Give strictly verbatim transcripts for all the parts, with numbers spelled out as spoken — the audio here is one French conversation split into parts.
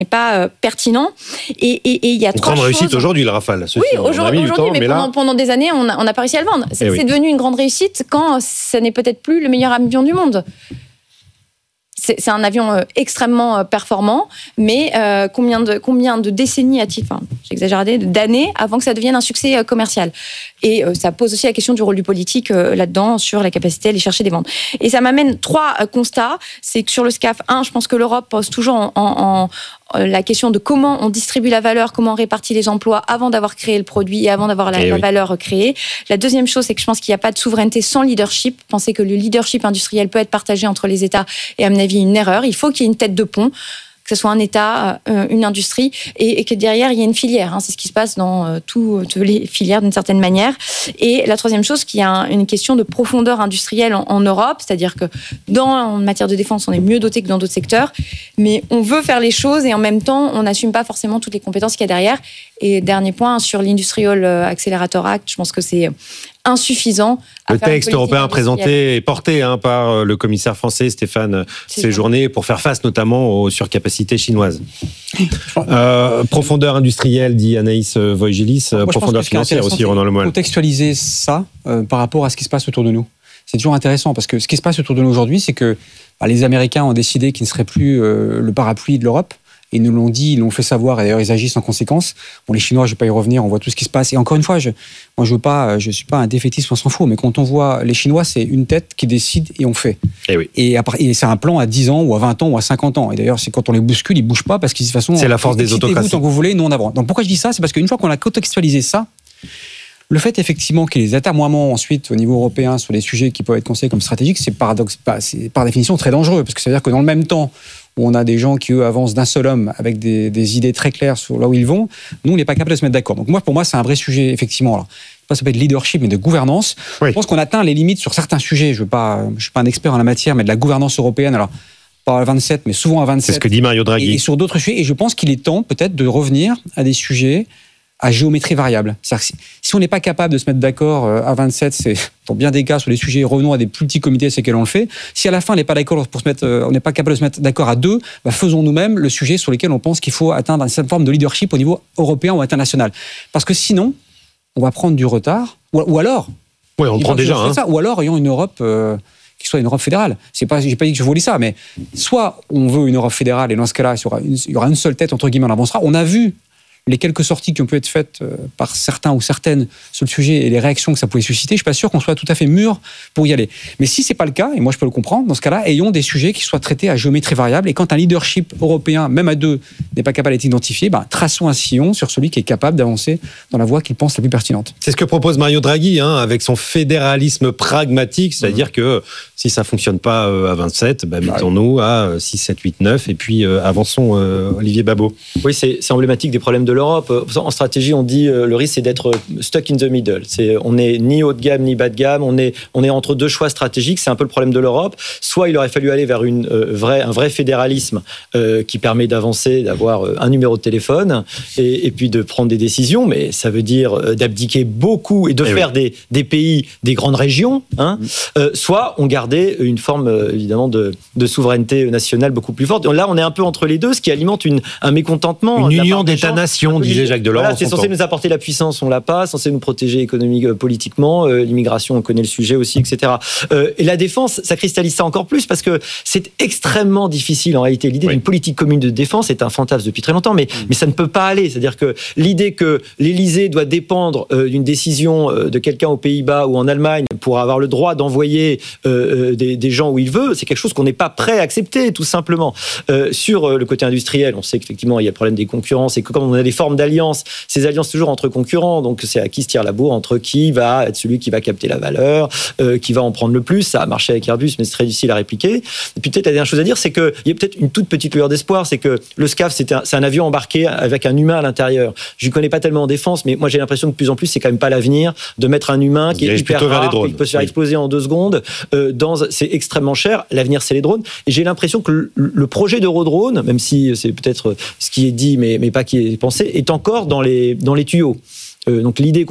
pas euh, pertinent. Et il y a Une trois grande choses... réussite aujourd'hui, le Rafale. Oui, aujourd'hui, aujourd'hui temps, mais, mais pendant, là... pendant des années, on n'a on pas réussi à le vendre. C'est, eh oui. c'est devenu une grande réussite quand ce n'est peut-être plus le meilleur avion du monde. C'est, c'est un avion euh, extrêmement euh, performant, mais euh, combien, de, combien de décennies, à titre, enfin, j'exagère, d'années avant que ça devienne un succès euh, commercial. Et euh, ça pose aussi la question du rôle du politique euh, là-dedans, sur la capacité à aller chercher des ventes. Et ça m'amène trois euh, constats. C'est que sur le SCAF, un, je pense que l'Europe pose toujours en, en, en la question de comment on distribue la valeur, comment on répartit les emplois avant d'avoir créé le produit et avant d'avoir la, la oui. valeur créée. La deuxième chose, c'est que je pense qu'il n'y a pas de souveraineté sans leadership. Penser que le leadership industriel peut être partagé entre les États est, à mon avis, une erreur. Il faut qu'il y ait une tête de pont, que ce soit un État, euh, une industrie, et, et que derrière, il y ait une filière. Hein. C'est ce qui se passe dans euh, tout, toutes les filières d'une certaine manière. Et la troisième chose, qu'il y a un, une question de profondeur industrielle en, en Europe, c'est-à-dire que dans, en matière de défense, on est mieux doté que dans d'autres secteurs, mais on veut faire les choses et en même temps, on n'assume pas forcément toutes les compétences qu'il y a derrière. Et dernier point, sur l'Industrial Accelerator Act, je pense que c'est insuffisant. Le texte européen présenté et porté hein, par le commissaire français Stéphane Séjourné pour faire face notamment aux surcapacités chinoises. euh, profondeur industrielle, dit Anaïs Voigelis, Moi, profondeur financière aussi, Ronan Lemoine. Contextualiser ça euh, par rapport à ce qui se passe autour de nous. C'est toujours intéressant parce que ce qui se passe autour de nous aujourd'hui, c'est que bah, les Américains ont décidé qu'ils ne seraient plus euh, le parapluie de l'Europe. Ils nous l'ont dit, ils l'ont fait savoir, et d'ailleurs ils agissent en conséquence. Bon, les Chinois, je ne vais pas y revenir, on voit tout ce qui se passe. Et encore une fois, je, moi je veux pas, je suis pas un défaitiste, on s'en fout, mais quand on voit les Chinois, c'est une tête qui décide et on fait. Et, oui. et, après, et c'est un plan à dix ans, ou à vingt ans, ou à cinquante ans. Et d'ailleurs, c'est quand on les bouscule, ils ne bougent pas, parce que de toute façon, c'est la force des autocraties. Tant que vous voulez, nous on avance. Donc pourquoi je dis ça ? C'est parce qu'une fois qu'on a contextualisé ça, le fait effectivement que les atermoiements ensuite au niveau européen sur des sujets qui peuvent être considérés comme stratégiques, c'est, paradoxe, c'est par définition très dangereux, parce que ça veut dire que dans le même temps où on a des gens qui, eux, avancent d'un seul homme avec des, des idées très claires sur là où ils vont, nous, on n'est pas capable de se mettre d'accord. Donc moi, pour moi, c'est un vrai sujet, effectivement. Alors, pas ça peut être leadership, mais de gouvernance. Oui. Je pense qu'on atteint les limites sur certains sujets. Je ne suis pas un expert en la matière, mais de la gouvernance européenne. Alors, pas à vingt-sept, mais souvent à vingt-sept. C'est ce que dit Mario Draghi. Et, et sur d'autres sujets. Et je pense qu'il est temps, peut-être, de revenir à des sujets à géométrie variable. C'est-à-dire que si, si on n'est pas capable de se mettre d'accord à vingt-sept, c'est dans bien des cas sur les sujets, revenons à des plus petits comités, c'est lesquels on le fait. Si à la fin on n'est pas d'accord pour se mettre, on n'est pas capable de se mettre d'accord à deux, bah faisons nous-mêmes le sujet sur lequel on pense qu'il faut atteindre une certaine forme de leadership au niveau européen ou international. Parce que sinon, on va prendre du retard. Ou, ou alors, oui, on prend déjà. Hein. Ça, ou alors ayons une Europe euh, qui soit une Europe fédérale. C'est pas, j'ai pas dit que je voulais ça, mais soit on veut une Europe fédérale et dans ce cas-là, il y aura une, il y aura une seule tête entre guillemets, on avancera. On a vu les quelques sorties qui ont pu être faites par certains ou certaines sur le sujet et les réactions que ça pouvait susciter, je ne suis pas sûr qu'on soit tout à fait mûr pour y aller. Mais si ce n'est pas le cas, et moi je peux le comprendre, dans ce cas-là, ayons des sujets qui soient traités à géométrie variable. Et quand un leadership européen, même à deux, n'est pas capable d'être identifié, ben, traçons un sillon sur celui qui est capable d'avancer dans la voie qu'il pense la plus pertinente. C'est ce que propose Mario Draghi, hein, avec son fédéralisme pragmatique, c'est-à-dire mmh. que si ça ne fonctionne pas à vingt-sept, ben, mettons-nous à six, sept, huit, neuf, et puis euh, avançons, euh, Olivier Babot. Oui, c'est, c'est emblématique des problèmes de l'Europe. En stratégie, on dit euh, le risque, c'est d'être stuck in the middle. C'est, on n'est ni haut de gamme, ni bas de gamme. On est, on est entre deux choix stratégiques. C'est un peu le problème de l'Europe. Soit il aurait fallu aller vers une, euh, vraie, un vrai fédéralisme euh, qui permet d'avancer, d'avoir euh, un numéro de téléphone et, et puis de prendre des décisions. Mais ça veut dire euh, d'abdiquer beaucoup et de et faire oui. des, des pays, des grandes régions. Hein. Euh, soit on gardait une forme, euh, évidemment, de, de souveraineté nationale beaucoup plus forte. Là, on est un peu entre les deux, ce qui alimente une, un mécontentement. Une union d'États-nations, disait Jacques Delors. Voilà, c'est censé nous apporter la puissance, on l'a pas, censé nous protéger économiquement, euh, politiquement, euh, l'immigration, on connaît le sujet aussi, et cetera. Euh, et la défense, ça cristallise ça encore plus parce que c'est extrêmement difficile en réalité. L'idée oui. d'une politique commune de défense est un fantasme depuis très longtemps, mais, mmh. mais ça ne peut pas aller. C'est-à-dire que l'idée que l'Élysée doit dépendre euh, d'une décision euh, de quelqu'un aux Pays-Bas ou en Allemagne pour avoir le droit d'envoyer euh, des, des gens où il veut, c'est quelque chose qu'on n'est pas prêt à accepter, tout simplement. Euh, sur euh, le côté industriel, on sait qu'effectivement, il y a le problème des concurrences et que comme on a des formes d'alliances, ces alliances toujours entre concurrents, donc c'est à qui se tire la bourre, entre qui va être celui qui va capter la valeur, euh, qui va en prendre le plus. Ça a marché avec Airbus, mais c'est très difficile à répliquer. Et puis peut-être la dernière chose à dire, c'est qu'il y a peut-être une toute petite lueur d'espoir, c'est que le SCAF, c'est un, c'est un avion embarqué avec un humain à l'intérieur. Je ne connais pas tellement en défense, mais moi j'ai l'impression que de plus en plus, c'est quand même pas l'avenir de mettre un humain qui est hyper rare, qui peut se faire oui. exploser en deux secondes. Euh, dans, c'est extrêmement cher. L'avenir, c'est les drones. Et j'ai l'impression que le, le projet d'Eurodrone, même si c'est peut-être ce qui est dit, mais, mais pas qui est pensé, est encore dans les, dans les tuyaux. Euh, donc l'idée qu'on puisse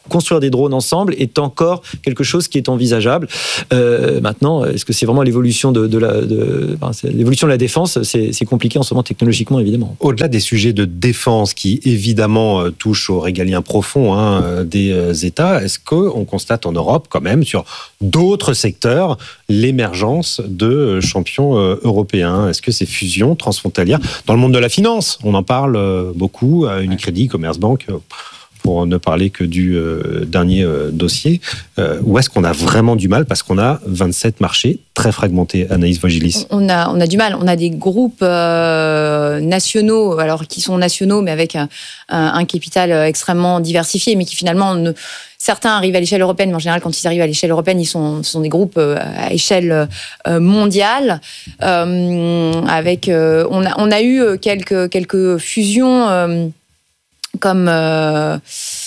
construire des drones ensemble est encore quelque chose qui est envisageable. Euh, maintenant, est-ce que c'est vraiment l'évolution de, de la, de, enfin, c'est l'évolution de la défense? C'est, c'est compliqué en ce moment technologiquement, évidemment. Au-delà des sujets de défense qui, évidemment, touchent au régalien profond hein, des États, est-ce qu'on constate en Europe, quand même, sur d'autres secteurs, l'émergence de champions européens? Est-ce que ces fusions transfrontalières, dans le monde de la finance, on en parle beaucoup, à Unicredit, Commerzbank, pour ne parler que du euh, dernier euh, dossier, euh, où est-ce qu'on a vraiment du mal parce qu'on a vingt-sept marchés très fragmentés, Anaïs Vogilis? On a, on a du mal. On a des groupes euh, nationaux, alors qui sont nationaux, mais avec un, un capital extrêmement diversifié, mais qui finalement, ne, certains arrivent à l'échelle européenne, mais en général, quand ils arrivent à l'échelle européenne, ils sont, ce sont des groupes à échelle mondiale. Euh, avec, euh, on, a, on a eu quelques, quelques fusions. Euh, comme euh,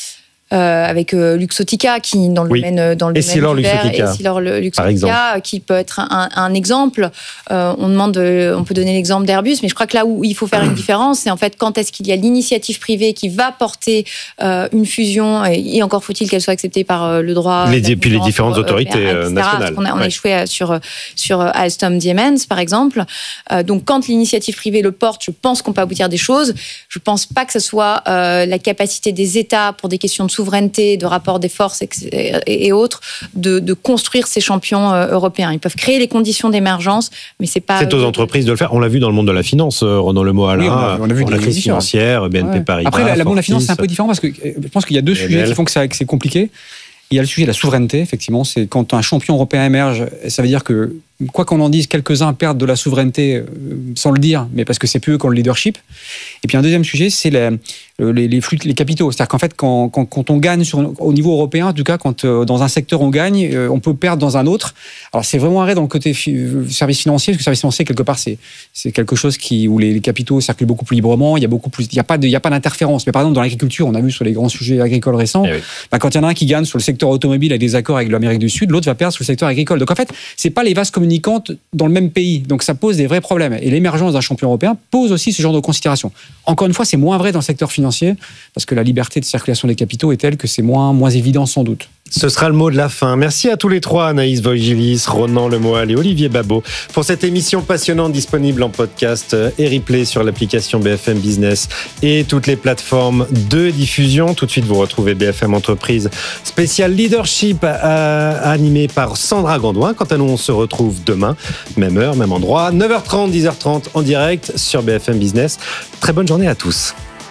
euh, avec euh, Luxottica qui dans le oui. domaine dans le Essilor domaine du verre, Luxottica, Essilor Luxottica qui peut être un, un exemple. Euh, on demande, on peut donner l'exemple d'Airbus, mais je crois que là où il faut faire une différence, c'est en fait quand est-ce qu'il y a l'initiative privée qui va porter euh, une fusion, et, et encore faut-il qu'elle soit acceptée par euh, le droit. Les, puis les différentes autorités européen, nationales. On a, on ouais. a échoué sur sur Alstom Siemens par exemple. Euh, donc quand l'initiative privée le porte, je pense qu'on peut aboutir à des choses. Je pense pas que ce soit euh, la capacité des États pour des questions de souveraineté, de rapport des forces et, et autres, de, de construire ces champions euh, européens. Ils peuvent créer les conditions d'émergence, mais c'est pas... C'est aux entreprises de le faire. On l'a vu dans le monde de la finance, Ronan Lemoalin, oui, on a, on a vu la crise financière, B N P ouais. Paribas. Après, la, la Fortis. monde de la finance, c'est un peu différent parce que je pense qu'il y a deux Et sujets elle. qui font que, ça, que c'est compliqué. Il y a le sujet de la souveraineté, effectivement. C'est quand un champion européen émerge, ça veut dire que, quoi qu'on en dise, quelques-uns perdent de la souveraineté sans le dire, mais parce que c'est plus eux qui ont le leadership. Et puis un deuxième sujet, c'est la, les, les flux, les capitaux. C'est-à-dire qu'en fait, quand, quand, quand on gagne sur, au niveau européen, en tout cas, quand euh, dans un secteur on gagne, euh, on peut perdre dans un autre. Alors c'est vraiment vrai dans le côté fi- service financier, parce que le service financier, quelque part, c'est, c'est quelque chose qui, où les, les capitaux circulent beaucoup plus librement, il y a beaucoup plus, il n'y a pas de, il y a pas d'interférence. Mais par exemple, dans l'agriculture, on a vu sur les grands sujets agricoles récents, Eh oui. bah, quand il y en a un qui gagne sur le secteur automobile avec des accords avec l'Amérique du Sud, l'autre va perdre sur le secteur agricole. Donc en fait, c'est pas les vases communicantes dans le même pays. Donc ça pose des vrais problèmes. Et l'émergence d'un champion européen pose aussi ce genre de considération. Encore une fois, c'est moins vrai dans le secteur financier, parce que la liberté de circulation des capitaux est telle que c'est moins, moins évident sans doute. Ce sera le mot de la fin. Merci à tous les trois, Anaïs Vogilis, Ronan Lemoal et Olivier Babot, pour cette émission passionnante disponible en podcast et replay sur l'application B F M Business et toutes les plateformes de diffusion. Tout de suite, vous retrouvez B F M Entreprise spécial leadership euh, animé par Sandra Gandouin. Quant à nous, on se retrouve demain, même heure, même endroit, neuf heures trente, dix heures trente en direct sur B F M Business. Très bonne journée à tous.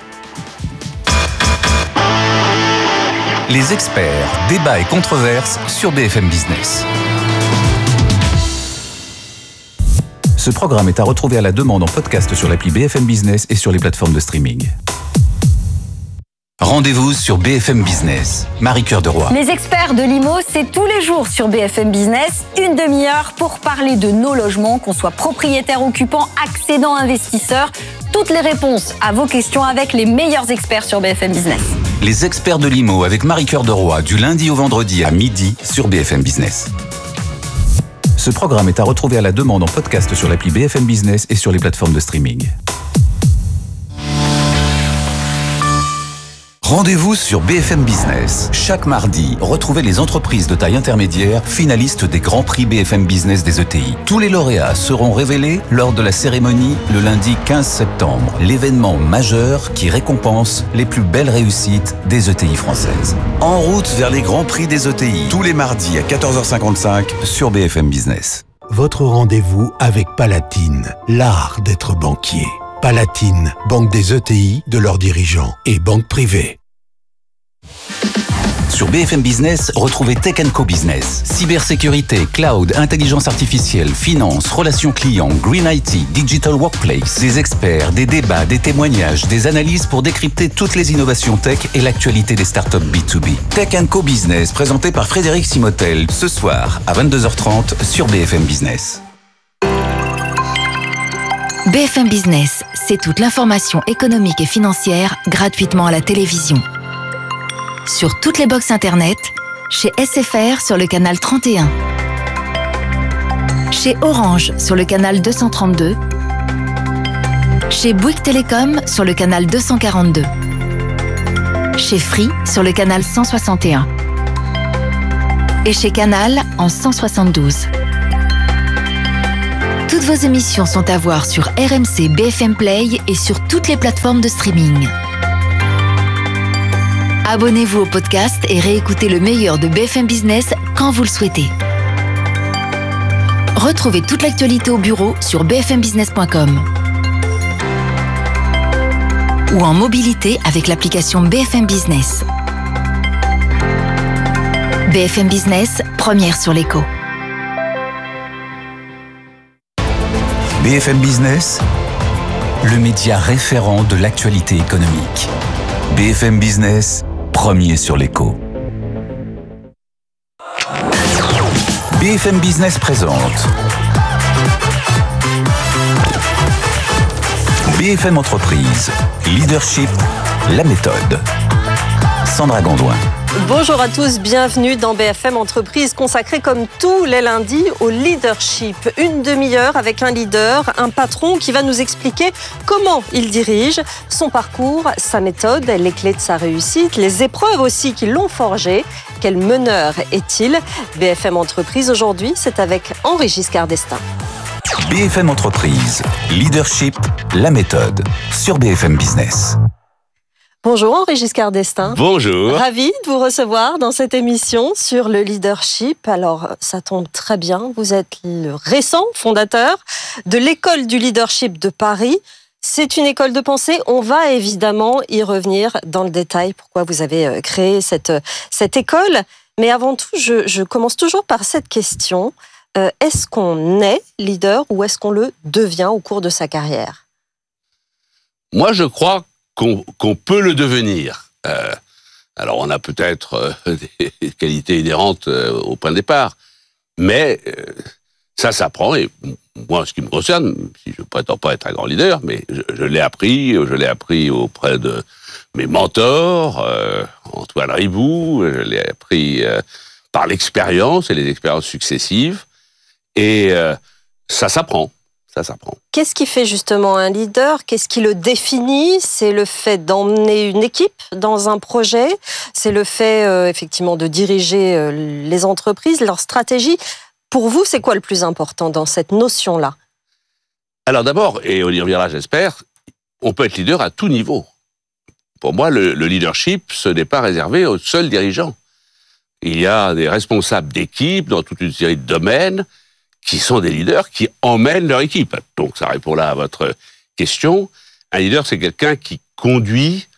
Les experts, débats et controverses sur B F M Business. Ce programme est à retrouver à la demande en podcast sur l'appli B F M Business et sur les plateformes de streaming. Rendez-vous sur B F M Business. Marie-Cœur de Roy. Les experts de l'I M O, c'est tous les jours sur B F M Business, une demi-heure pour parler de nos logements, qu'on soit propriétaire, occupant, accédant, investisseur. Toutes les réponses à vos questions avec les meilleurs experts sur B F M Business. Les experts de l'I M O avec Marie-Cœur de Roy du lundi au vendredi à midi sur B F M Business. Ce programme est à retrouver à la demande en podcast sur l'appli B F M Business et sur les plateformes de streaming. Rendez-vous sur B F M Business. Chaque mardi, retrouvez les entreprises de taille intermédiaire finalistes des Grands Prix B F M Business des E T I. Tous les lauréats seront révélés lors de la cérémonie le lundi quinze septembre. L'événement majeur qui récompense les plus belles réussites des E T I françaises. En route vers les Grands Prix des E T I. Tous les mardis à quatorze heures cinquante-cinq sur B F M Business. Votre rendez-vous avec Palatine, l'art d'être banquier. Palatine, banque des E T I, de leurs dirigeants et banque privée. Sur B F M Business, retrouvez Tech and Co Business. Cybersécurité, cloud, intelligence artificielle, finance, relations clients, green I T, digital workplace. Des experts, des débats, des témoignages, des analyses pour décrypter toutes les innovations tech et l'actualité des startups B deux B. Tech and Co Business, présenté par Frédéric Simotel, ce soir à vingt-deux heures trente sur B F M Business. B F M Business, c'est toute l'information économique et financière gratuitement à la télévision. Sur toutes les box internet, chez S F R sur le canal trente et un, chez Orange sur le canal deux cent trente-deux, chez Bouygues Télécom sur le canal deux cent quarante-deux. chez Free sur le canal cent soixante et un et chez Canal en cent soixante-douze. Toutes vos émissions sont à voir sur R M C B F M Play et sur toutes les plateformes de streaming. Abonnez-vous au podcast et réécoutez le meilleur de B F M Business quand vous le souhaitez. Retrouvez toute l'actualité au bureau sur b f m business point com ou en mobilité avec l'application B F M Business. B F M Business, première sur l'écho. B F M Business, le média référent de l'actualité économique. B F M Business, premier sur l'écho. B F M Business présente B F M Entreprise, Leadership, la méthode. Sandra Gondouin. Bonjour à tous, bienvenue dans B F M Entreprise consacrée comme tous les lundis au leadership. Une demi-heure avec un leader, un patron qui va nous expliquer comment il dirige, son parcours, sa méthode, les clés de sa réussite, les épreuves aussi qui l'ont forgé. Quel meneur est-il ? B F M Entreprise aujourd'hui, c'est avec Henri Giscard d'Estaing. B F M Entreprise, Leadership, la méthode, sur B F M Business. Bonjour Henri Giscard d'Estaing. Bonjour. Ravi de vous recevoir dans cette émission sur le leadership. Alors, ça tombe très bien, vous êtes le récent fondateur de l'École du leadership de Paris. C'est une école de pensée, on va évidemment y revenir dans le détail, pourquoi vous avez créé cette, cette école. Mais avant tout, je, je commence toujours par cette question. Euh, est-ce qu'on est leader ou est-ce qu'on le devient au cours de sa carrière ? Moi, je crois qu'on, qu'on peut le devenir. Euh, alors, on a peut-être euh, des qualités inhérentes euh, au point de départ, mais euh, ça s'apprend. Et moi, en ce qui me concerne, si je ne prétends pas être un grand leader, mais je, je l'ai appris, je l'ai appris auprès de mes mentors, euh, Antoine Riboud, je l'ai appris euh, par l'expérience et les expériences successives. Et euh, ça s'apprend, ça s'apprend. Qu'est-ce qui fait justement un leader ? Qu'est-ce qui le définit ? C'est le fait d'emmener une équipe dans un projet ? C'est le fait, euh, effectivement, de diriger euh, les entreprises, leur stratégie ? Pour vous, c'est quoi le plus important dans cette notion-là ? Alors d'abord, et on y reviendra j'espère, on peut être leader à tout niveau. Pour moi, le, le leadership, ce n'est pas réservé aux seuls dirigeants. Il y a des responsables d'équipe dans toute une série de domaines qui sont des leaders qui emmènent leur équipe. Donc ça répond là à votre question. Un leader, c'est quelqu'un qui conduit,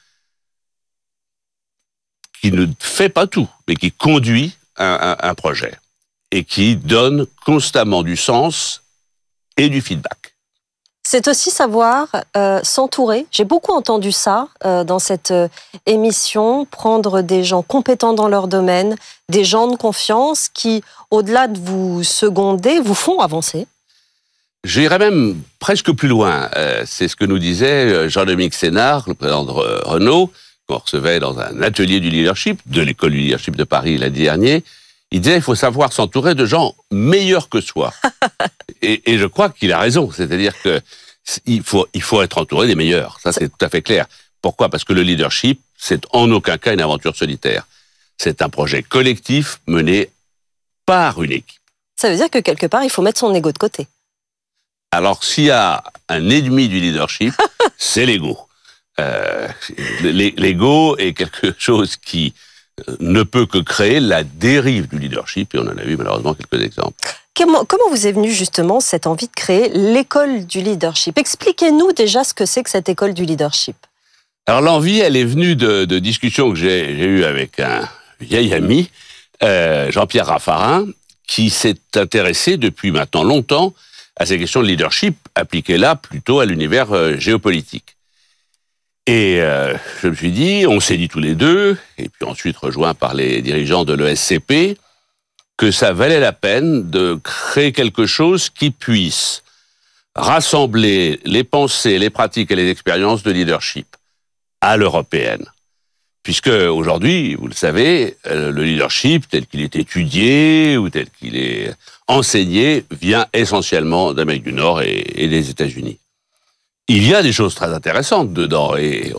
qui ne fait pas tout, mais qui conduit un, un, un projet et qui donne constamment du sens et du feedback. C'est aussi savoir euh, s'entourer. J'ai beaucoup entendu ça euh, dans cette euh, émission, prendre des gens compétents dans leur domaine, des gens de confiance qui, au-delà de vous seconder, vous font avancer. J'irais même presque plus loin. Euh, c'est ce que nous disait Jean-Dominique Sénard, le président de Renault, qu'on recevait dans un atelier du leadership, de l'école du leadership de Paris l'année dernière. Il disait qu'il faut savoir s'entourer de gens meilleurs que soi. et, et je crois qu'il a raison. C'est-à-dire que il faut, il faut être entouré des meilleurs. Ça, c'est tout à fait clair. Pourquoi ? Parce que le leadership, c'est en aucun cas une aventure solitaire. C'est un projet collectif mené par une équipe. Ça veut dire que quelque part, il faut mettre son ego de côté. Alors, s'il y a un ennemi du leadership, c'est l'ego. Euh, l'ego est quelque chose qui ne peut que créer la dérive du leadership, et on en a vu malheureusement quelques exemples. Comment, comment vous est venue justement cette envie de créer l'école du leadership ? Expliquez-nous déjà ce que c'est que cette école du leadership. Alors l'envie, elle est venue de, de discussions que j'ai, j'ai eues avec un vieil ami, euh, Jean-Pierre Raffarin, qui s'est intéressé depuis maintenant longtemps à ces questions de leadership, appliquées là plutôt à l'univers euh, géopolitique. Et euh, je me suis dit, on s'est dit tous les deux, et puis ensuite rejoint par les dirigeants de l'E S C P, que ça valait la peine de créer quelque chose qui puisse rassembler les pensées, les pratiques et les expériences de leadership à l'européenne. Puisque aujourd'hui, vous le savez, le leadership tel qu'il est étudié ou tel qu'il est enseigné vient essentiellement d'Amérique du Nord et, et des États-Unis. Il y a des choses très intéressantes dedans et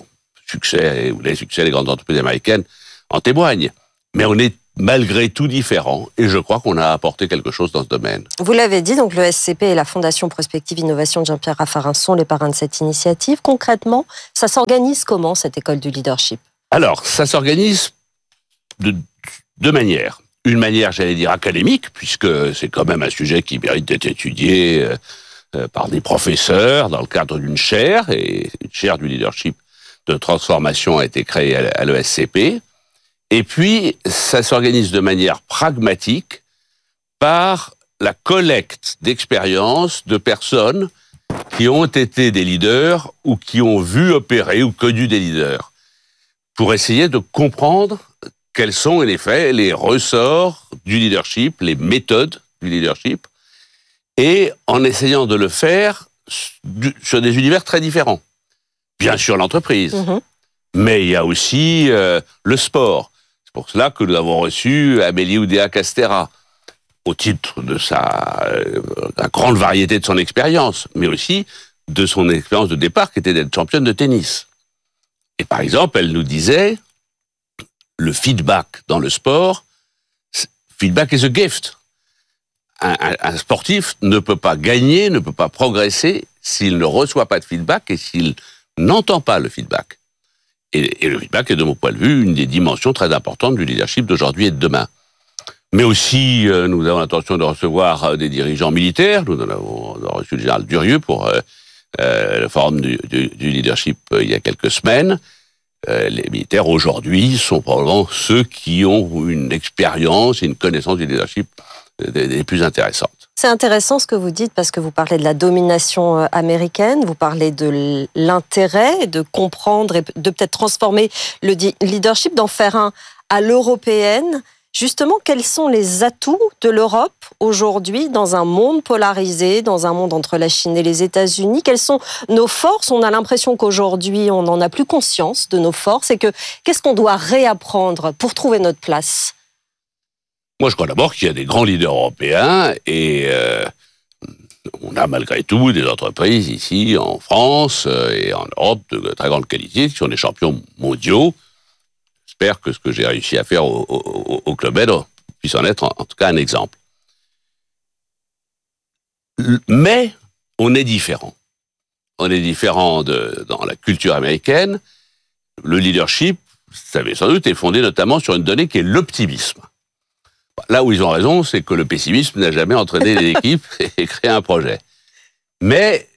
succès, ou les succès des grandes entreprises américaines en témoignent. Mais on est malgré tout différents, et je crois qu'on a apporté quelque chose dans ce domaine. Vous l'avez dit, donc le S C P et la Fondation Prospective Innovation de Jean-Pierre Raffarin sont les parrains de cette initiative. Concrètement, ça s'organise comment, cette école du leadership ? Alors, ça s'organise de deux manières. Une manière, j'allais dire, académique, puisque c'est quand même un sujet qui mérite d'être étudié euh, euh, par des professeurs dans le cadre d'une chaire, et une chaire du leadership de transformation a été créée à l'E S C P. Et puis, ça s'organise de manière pragmatique par la collecte d'expériences de personnes qui ont été des leaders ou qui ont vu opérer ou connu des leaders, pour essayer de comprendre quels sont en effet les ressorts du leadership, les méthodes du leadership, et en essayant de le faire sur des univers très différents. Bien sûr l'entreprise, mmh. mais il y a aussi euh, le sport. C'est pour cela que nous avons reçu Amélie Oudéa-Castéra, au titre de sa euh, la grande variété de son expérience, mais aussi de son expérience de départ, qui était d'être championne de tennis. Et par exemple, elle nous disait, le feedback dans le sport, feedback is a gift. Un, un, un sportif ne peut pas gagner, ne peut pas progresser s'il ne reçoit pas de feedback et s'il n'entend pas le feedback. Et, et le feedback est, de mon point de vue, une des dimensions très importantes du leadership d'aujourd'hui et de demain. Mais aussi, euh, nous avons l'intention de recevoir euh, des dirigeants militaires. Nous en avons, on a reçu le général Durieux pour euh, euh, le forum du, du, du leadership euh, il y a quelques semaines. Euh, les militaires, aujourd'hui, sont probablement ceux qui ont une expérience et une connaissance du leadership des, des plus intéressantes. C'est intéressant ce que vous dites, parce que vous parlez de la domination américaine, vous parlez de l'intérêt de comprendre et de peut-être transformer le leadership, d'en faire un à l'européenne. Justement, quels sont les atouts de l'Europe aujourd'hui dans un monde polarisé, dans un monde entre la Chine et les États-Unis? Quelles sont nos forces? On a l'impression qu'aujourd'hui, on n'en a plus conscience de nos forces. Et que qu'est-ce qu'on doit réapprendre pour trouver notre place? Moi, je crois d'abord qu'il y a des grands leaders européens et euh, on a malgré tout des entreprises ici en France et en Europe de très grande qualité qui sont des champions mondiaux. J'espère que ce que j'ai réussi à faire au, au, au Club Med puisse en être en, en tout cas un exemple. Mais on est différent. On est différent de, dans la culture américaine. Le leadership, vous savez sans doute, est fondé notamment sur une donnée qui est l'optimisme. Là où ils ont raison, c'est que le pessimisme n'a jamais entraîné les équipes et créé un projet. Mais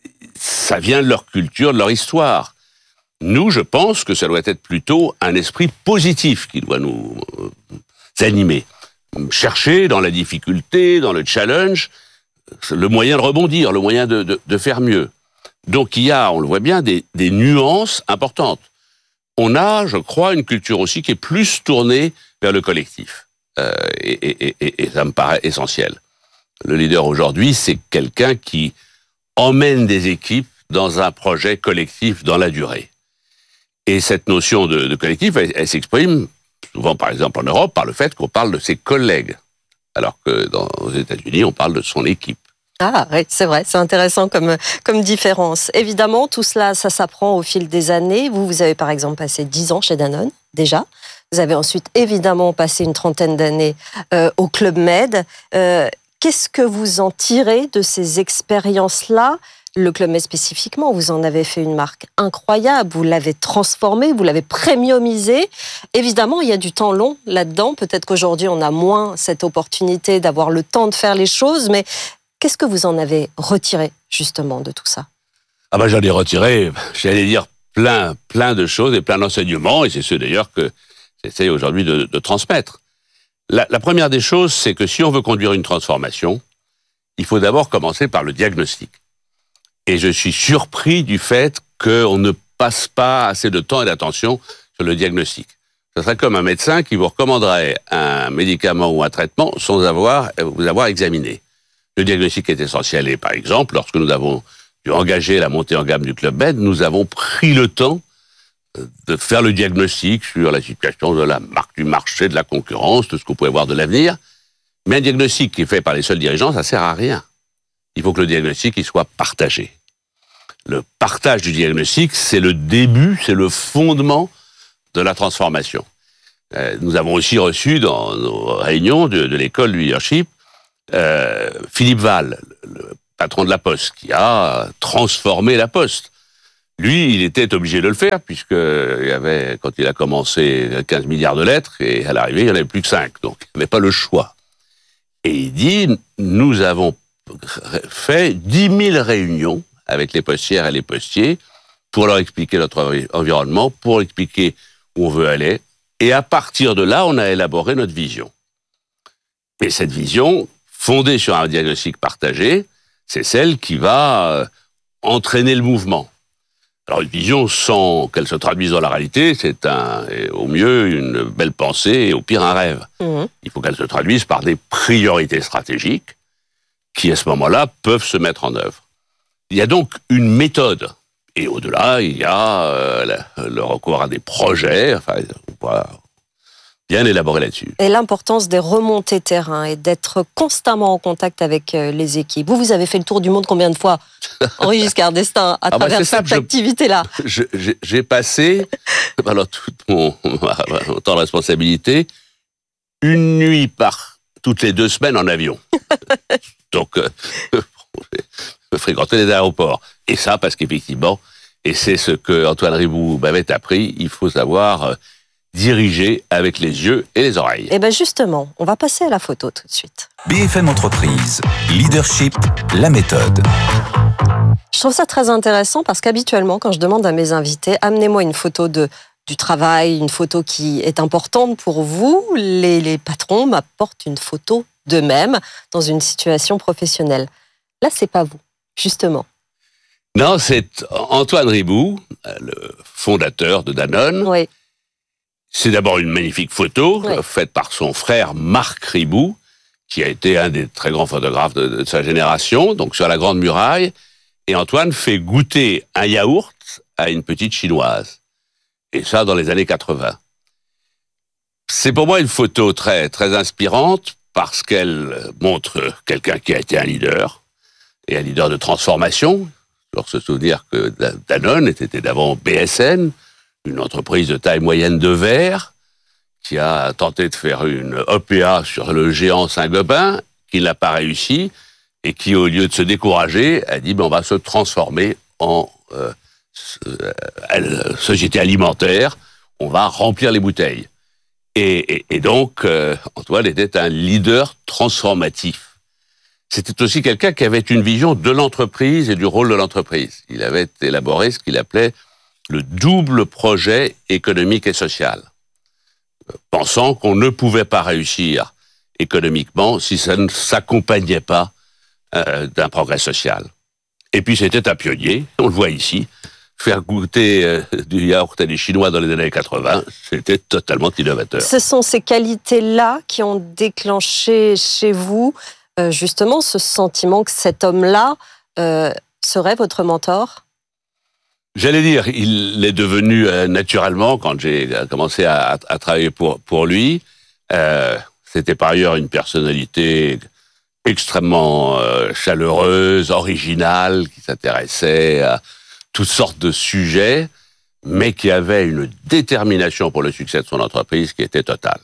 ça vient de leur culture, de leur histoire. Nous, je pense que ça doit être plutôt un esprit positif qui doit nous animer. Chercher dans la difficulté, dans le challenge, le moyen de rebondir, le moyen de, de, de faire mieux. Donc il y a, on le voit bien, des, des nuances importantes. On a, je crois, une culture aussi qui est plus tournée vers le collectif. Euh, et, et, et, et ça me paraît essentiel. Le leader aujourd'hui, c'est quelqu'un qui emmène des équipes dans un projet collectif dans la durée. Et cette notion de, de collectif, elle, elle s'exprime souvent, par exemple en Europe, par le fait qu'on parle de ses collègues, alors que dans, aux États-Unis, on parle de son équipe. Ah oui, c'est vrai, c'est intéressant comme, comme différence. Évidemment, tout cela, ça s'apprend au fil des années. Vous, vous avez par exemple passé dix ans chez Danone, déjà. Vous avez ensuite évidemment passé une trentaine d'années euh, au Club Med. Euh, qu'est-ce que vous en tirez de ces expériences-là? Le Club Med spécifiquement, vous en avez fait une marque incroyable, vous l'avez transformé, vous l'avez premiumisé. Évidemment, il y a du temps long là-dedans. Peut-être qu'aujourd'hui, on a moins cette opportunité d'avoir le temps de faire les choses, mais qu'est-ce que vous en avez retiré justement de tout ça? Ah ben, j'en ai retiré, j'allais dire, plein, plein de choses et plein d'enseignements, et c'est ceux d'ailleurs que j'essaie aujourd'hui de, de transmettre. La, la première des choses, c'est que si on veut conduire une transformation, il faut d'abord commencer par le diagnostic. Et je suis surpris du fait qu'on ne passe pas assez de temps et d'attention sur le diagnostic. Ce serait comme un médecin qui vous recommanderait un médicament ou un traitement sans avoir, vous avoir examiné. Le diagnostic est essentiel. Et par exemple, lorsque nous avons dû engager la montée en gamme du Club Med, nous avons pris le temps de faire le diagnostic sur la situation de la marque, du marché, de la concurrence, de ce qu'on pouvait voir de l'avenir. Mais un diagnostic qui est fait par les seuls dirigeants, ça sert à rien. Il faut que le diagnostic il soit partagé. le partage du diagnostic, c'est le début, c'est le fondement de la transformation. Euh, nous avons aussi reçu dans nos réunions de, de l'école du leadership euh, Philippe Val, le patron de la Poste, qui a transformé la Poste. Lui, il était obligé de le faire, puisque il y avait, quand il a commencé, quinze milliards de lettres, et à l'arrivée, il n'y en avait plus que cinq. Donc, il n'avait pas le choix. Et il dit, nous avons fait dix mille réunions avec les postières et les postiers pour leur expliquer notre environnement, pour expliquer où on veut aller. Et à partir de là, on a élaboré notre vision. Et cette vision, fondée sur un diagnostic partagé, c'est celle qui va entraîner le mouvement. Alors une vision sans qu'elle se traduise dans la réalité, c'est un, au mieux une belle pensée et au pire un rêve. Mmh. Il faut qu'elle se traduise par des priorités stratégiques qui, à ce moment-là, peuvent se mettre en œuvre. Il y a donc une méthode. Et au-delà, il y a euh, le recours à des projets. Enfin, voilà. Bien élaboré là-dessus. Et l'importance des remontées terrain et d'être constamment en contact avec les équipes. Vous, vous avez fait le tour du monde combien de fois, Henri Giscard d'Estaing, à ah travers bah cette activité-là? je, je, J'ai passé, alors tout mon, mon temps de responsabilité, une nuit par toutes les deux semaines en avion. Donc, euh, je fréquentais les aéroports. Et ça, parce qu'effectivement, et c'est ce que Antoine Riboud m'avait appris, il faut savoir... Euh, diriger avec les yeux et les oreilles. Et bien justement, on va passer à la photo tout de suite. B F M Entreprise, leadership, la méthode. Je trouve ça très intéressant parce qu'habituellement, quand je demande à mes invités, amenez-moi une photo de, du travail, une photo qui est importante pour vous, les, les patrons m'apportent une photo d'eux-mêmes dans une situation professionnelle. Là, c'est pas vous, justement. Non, c'est Antoine Riboud, le fondateur de Danone. Oui. C'est d'abord une magnifique photo oui. faite par son frère Marc Riboud, qui a été un des très grands photographes de, de sa génération, donc sur la Grande Muraille. Et Antoine fait goûter un yaourt à une petite chinoise. Et ça, dans les années quatre-vingts. C'est pour moi une photo très, très inspirante parce qu'elle montre quelqu'un qui a été un leader, et un leader de transformation. Il faut se souvenir que Danone était d'avant B S N, une entreprise de taille moyenne de verre, qui a tenté de faire une O P A sur le géant Saint-Gobain, qui n'a pas réussi, et qui, au lieu de se décourager, a dit ben, on va se transformer en euh, euh, société alimentaire, on va remplir les bouteilles. Et, et, et donc, euh, Antoine était un leader transformatif. C'était aussi quelqu'un qui avait une vision de l'entreprise et du rôle de l'entreprise. Il avait élaboré ce qu'il appelait le double projet économique et social, pensant qu'on ne pouvait pas réussir économiquement si ça ne s'accompagnait pas euh, d'un progrès social. Et puis c'était un pionnier, on le voit ici, faire goûter euh, du yaourt à des Chinois dans les années quatre-vingts, c'était totalement innovateur. Ce sont ces qualités-là qui ont déclenché chez vous euh, justement ce sentiment que cet homme-là euh, serait votre mentor ? J'allais dire, il est devenu euh, naturellement, quand j'ai commencé à, à, à travailler pour, pour lui, euh, c'était par ailleurs une personnalité extrêmement euh, chaleureuse, originale, qui s'intéressait à toutes sortes de sujets, mais qui avait une détermination pour le succès de son entreprise qui était totale.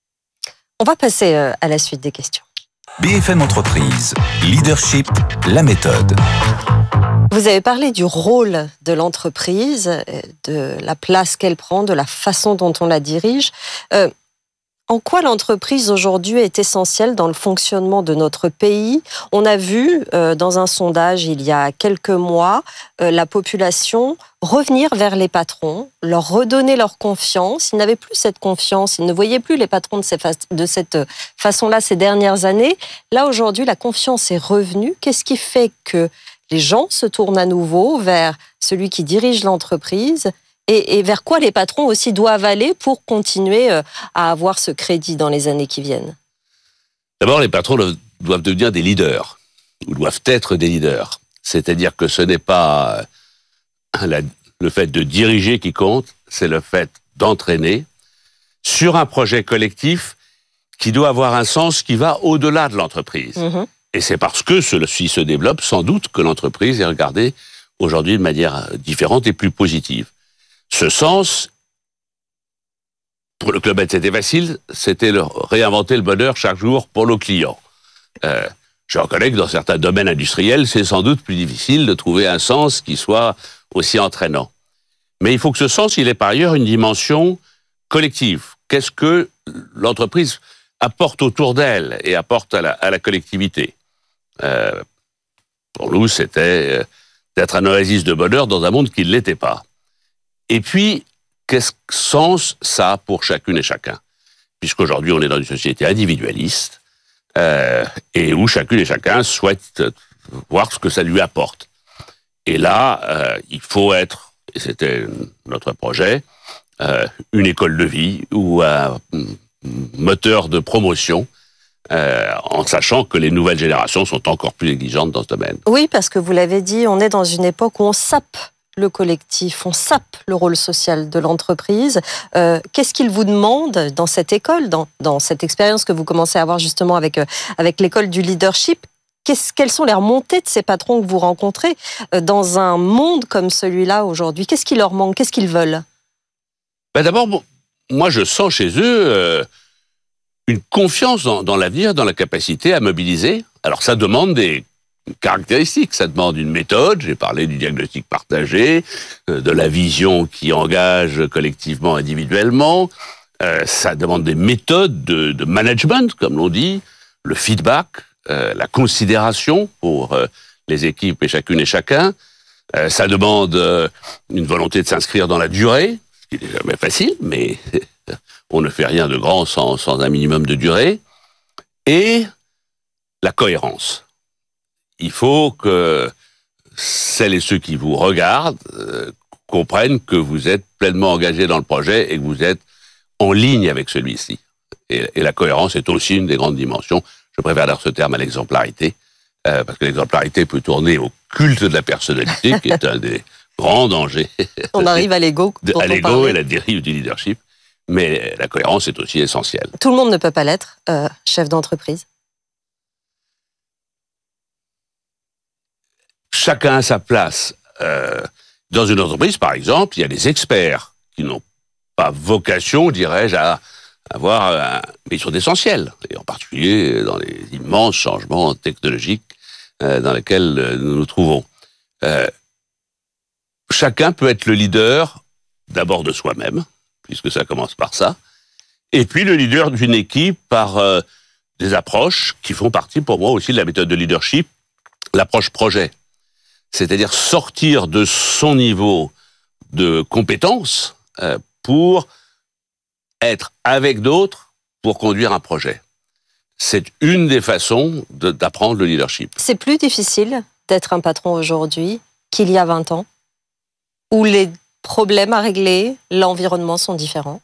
On va passer euh, à la suite des questions. B F M Entreprise, leadership, la méthode. Vous avez parlé du rôle de l'entreprise, de la place qu'elle prend, de la façon dont on la dirige. Euh, en quoi l'entreprise aujourd'hui est essentielle dans le fonctionnement de notre pays ? On a vu euh, dans un sondage il y a quelques mois euh, la population revenir vers les patrons, leur redonner leur confiance. Ils n'avaient plus cette confiance, ils ne voyaient plus les patrons de, ces fa- de cette façon-là ces dernières années. Là aujourd'hui, la confiance est revenue. Qu'est-ce qui fait que les gens se tournent à nouveau vers celui qui dirige l'entreprise et, et vers quoi les patrons aussi doivent aller pour continuer à avoir ce crédit dans les années qui viennent ? D'abord, les patrons doivent devenir des leaders, ou doivent être des leaders. C'est-à-dire que ce n'est pas la, le fait de diriger qui compte, c'est le fait d'entraîner sur un projet collectif qui doit avoir un sens qui va au-delà de l'entreprise. Mmh. Et c'est parce que celui-ci se développe, sans doute, que l'entreprise est regardée aujourd'hui de manière différente et plus positive. Ce sens, pour le Club Med, c'était facile, c'était le, réinventer le bonheur chaque jour pour nos clients. Euh, je reconnais que dans certains domaines industriels, c'est sans doute plus difficile de trouver un sens qui soit aussi entraînant. Mais il faut que ce sens, il ait par ailleurs une dimension collective. Qu'est-ce que l'entreprise apporte autour d'elle et apporte à la, à la collectivité? euh, Pour nous, c'était d'être un oasis de bonheur dans un monde qui ne l'était pas. Et puis, quel sens ça a pour chacune et chacun? Puisqu'aujourd'hui, on est dans une société individualiste, euh, et où chacune et chacun souhaite voir ce que ça lui apporte. Et là, euh, il faut être, et c'était notre projet, euh, une école de vie ou un moteur de promotion, euh, en sachant que les nouvelles générations sont encore plus exigeantes dans ce domaine. Oui, parce que vous l'avez dit, on est dans une époque où on sape le collectif, on sape le rôle social de l'entreprise. Euh, qu'est-ce qu'ils vous demandent dans cette école, dans, dans cette expérience que vous commencez à avoir justement avec, euh, avec l'école du leadership? Qu'est-ce, quelles sont les remontées de ces patrons que vous rencontrez euh, dans un monde comme celui-là aujourd'hui? Qu'est-ce qui leur manque? Qu'est-ce qu'ils veulent? Ben d'abord, bon, moi je sens chez eux euh, une confiance dans, dans l'avenir, dans la capacité à mobiliser. Alors ça demande des caractéristiques, ça demande une méthode, j'ai parlé du diagnostic partagé, euh, de la vision qui engage collectivement, individuellement, euh, ça demande des méthodes de, de management, comme l'on dit, le feedback, euh, la considération pour euh, les équipes et chacune et chacun, euh, ça demande euh, une volonté de s'inscrire dans la durée, ce qui n'est jamais facile, mais on ne fait rien de grand sans, sans un minimum de durée, et la cohérence. Il faut que celles et ceux qui vous regardent euh, comprennent que vous êtes pleinement engagés dans le projet et que vous êtes en ligne avec celui-ci. Et, et la cohérence est aussi une des grandes dimensions. Je préfère dire ce terme à l'exemplarité, euh, parce que l'exemplarité peut tourner au culte de la personnalité, qui est un des grands dangers. On arrive à l'ego. De, à l'ego et la dérive du leadership. Mais la cohérence est aussi essentielle. Tout le monde ne peut pas l'être, euh, chef d'entreprise. Chacun a sa place. Euh, dans une entreprise, par exemple, il y a des experts qui n'ont pas vocation, dirais-je, à avoir une mission d'essentiel, et en particulier dans les immenses changements technologiques euh, dans lesquels euh, nous nous trouvons. Euh, chacun peut être le leader, d'abord de soi-même, puisque ça commence par ça, et puis le leader d'une équipe par euh, des approches qui font partie pour moi aussi de la méthode de leadership, l'approche projet. C'est-à-dire sortir de son niveau de compétence euh, pour être avec d'autres pour conduire un projet. C'est une des façons de, d'apprendre le leadership. C'est plus difficile d'être un patron aujourd'hui qu'il y a vingt ans, où les problèmes à régler, l'environnement sont différents?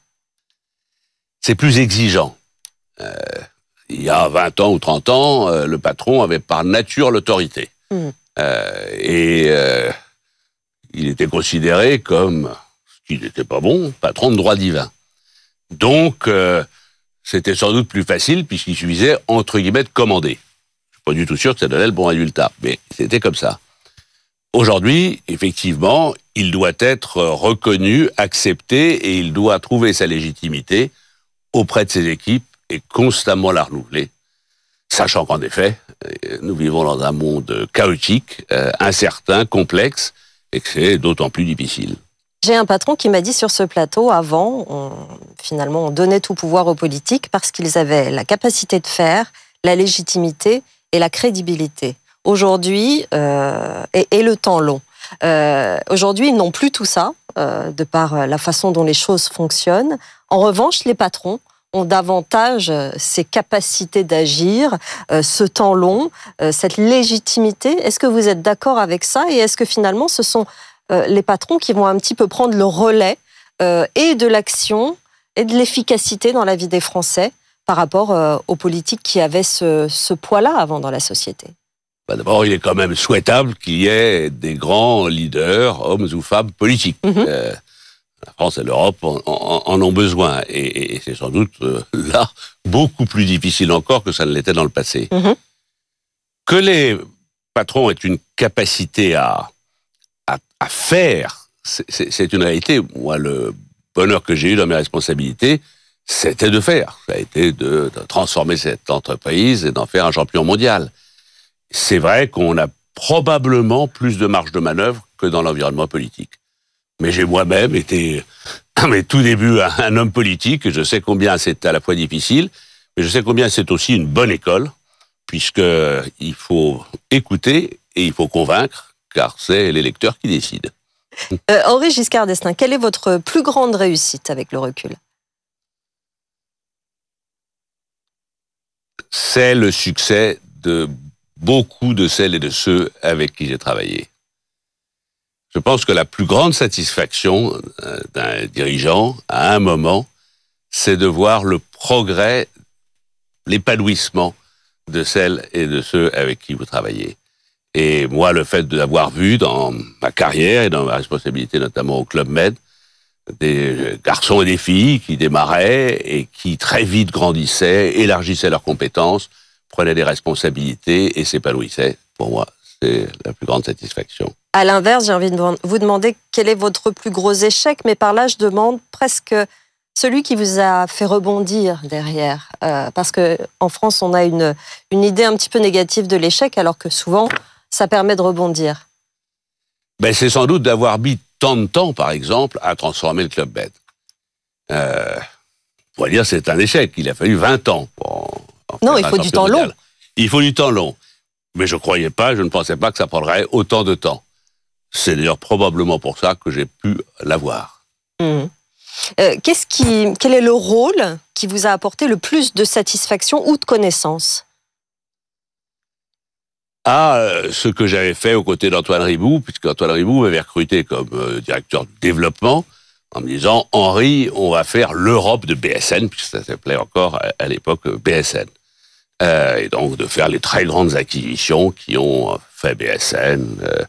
C'est plus exigeant. Euh, il y a vingt ans ou trente ans, euh, le patron avait par nature l'autorité. Mmh. Euh, et euh, il était considéré comme, ce qui n'était pas bon, patron de droit divin. Donc, euh, c'était sans doute plus facile puisqu'il suffisait, entre guillemets, de commander. Je suis pas du tout sûr que ça donnait le bon résultat, mais c'était comme ça. Aujourd'hui, effectivement, il doit être reconnu, accepté, et il doit trouver sa légitimité auprès de ses équipes et constamment la renouveler. Sachant qu'en effet, nous vivons dans un monde chaotique, euh, incertain, complexe, et que c'est d'autant plus difficile. J'ai un patron qui m'a dit sur ce plateau, avant, on, finalement, on donnait tout pouvoir aux politiques parce qu'ils avaient la capacité de faire, la légitimité et la crédibilité. Aujourd'hui, euh, et, et le temps long. Euh, aujourd'hui, ils n'ont plus tout ça, euh, de par la façon dont les choses fonctionnent. En revanche, les patrons ont davantage ces capacités d'agir, euh, ce temps long, euh, cette légitimité. Est-ce que vous êtes d'accord avec ça? Et est-ce que finalement, ce sont euh, les patrons qui vont un petit peu prendre le relais euh, et de l'action et de l'efficacité dans la vie des Français par rapport euh, aux politiques qui avaient ce, ce poids-là avant dans la société? Bah d'abord, il est quand même souhaitable qu'il y ait des grands leaders, hommes ou femmes politiques. Mmh. Euh, La France et l'Europe en, en, en ont besoin. Et, et c'est sans doute euh, là beaucoup plus difficile encore que ça ne l'était dans le passé. Mmh. Que les patrons aient une capacité à, à faire. C'est, c'est, c'est une réalité. Moi, le bonheur que j'ai eu dans mes responsabilités, c'était de faire. Ça a été de, de transformer cette entreprise et d'en faire un champion mondial. C'est vrai qu'on a probablement plus de marge de manœuvre que dans l'environnement politique. Mais j'ai moi-même été, à mes tout débuts, un homme politique, et je sais combien c'est à la fois difficile, mais je sais combien c'est aussi une bonne école, puisqu'il faut écouter et il faut convaincre, car c'est l'électeur qui décide. Euh, Henri Giscard d'Estaing, quelle est votre plus grande réussite avec le recul ? C'est le succès de beaucoup de celles et de ceux avec qui j'ai travaillé. Je pense que la plus grande satisfaction d'un dirigeant, à un moment, c'est de voir le progrès, l'épanouissement de celles et de ceux avec qui vous travaillez. Et moi, le fait d'avoir vu dans ma carrière et dans ma responsabilité, notamment au Club Med, des garçons et des filles qui démarraient et qui très vite grandissaient, élargissaient leurs compétences, prenaient des responsabilités et s'épanouissaient. Pour moi, c'est la plus grande satisfaction. À l'inverse, j'ai envie de vous demander quel est votre plus gros échec, mais par là, je demande presque celui qui vous a fait rebondir derrière. Euh, parce qu'en France, on a une, une idée un petit peu négative de l'échec, alors que souvent, ça permet de rebondir. Ben, c'est sans doute d'avoir mis tant de temps, par exemple, à transformer le Club Med. Euh, on pourrait dire que c'est un échec. Il a fallu vingt ans pour en Non, il faire faut un du champion temps mondial. long. Il faut du temps long. Mais je ne croyais pas, je ne pensais pas que ça prendrait autant de temps. C'est d'ailleurs probablement pour ça que j'ai pu l'avoir. Mmh. Euh, qu'est-ce qui, quel est le rôle qui vous a apporté le plus de satisfaction ou de connaissances ? À euh, ce que j'avais fait aux côtés d'Antoine Riboud, puisque Antoine Riboud m'avait recruté comme euh, directeur du développement, en me disant « Henri, on va faire l'Europe de B S N », puisque ça s'appelait encore à, à l'époque B S N. Euh, et donc de faire les très grandes acquisitions qui ont fait B S N, euh,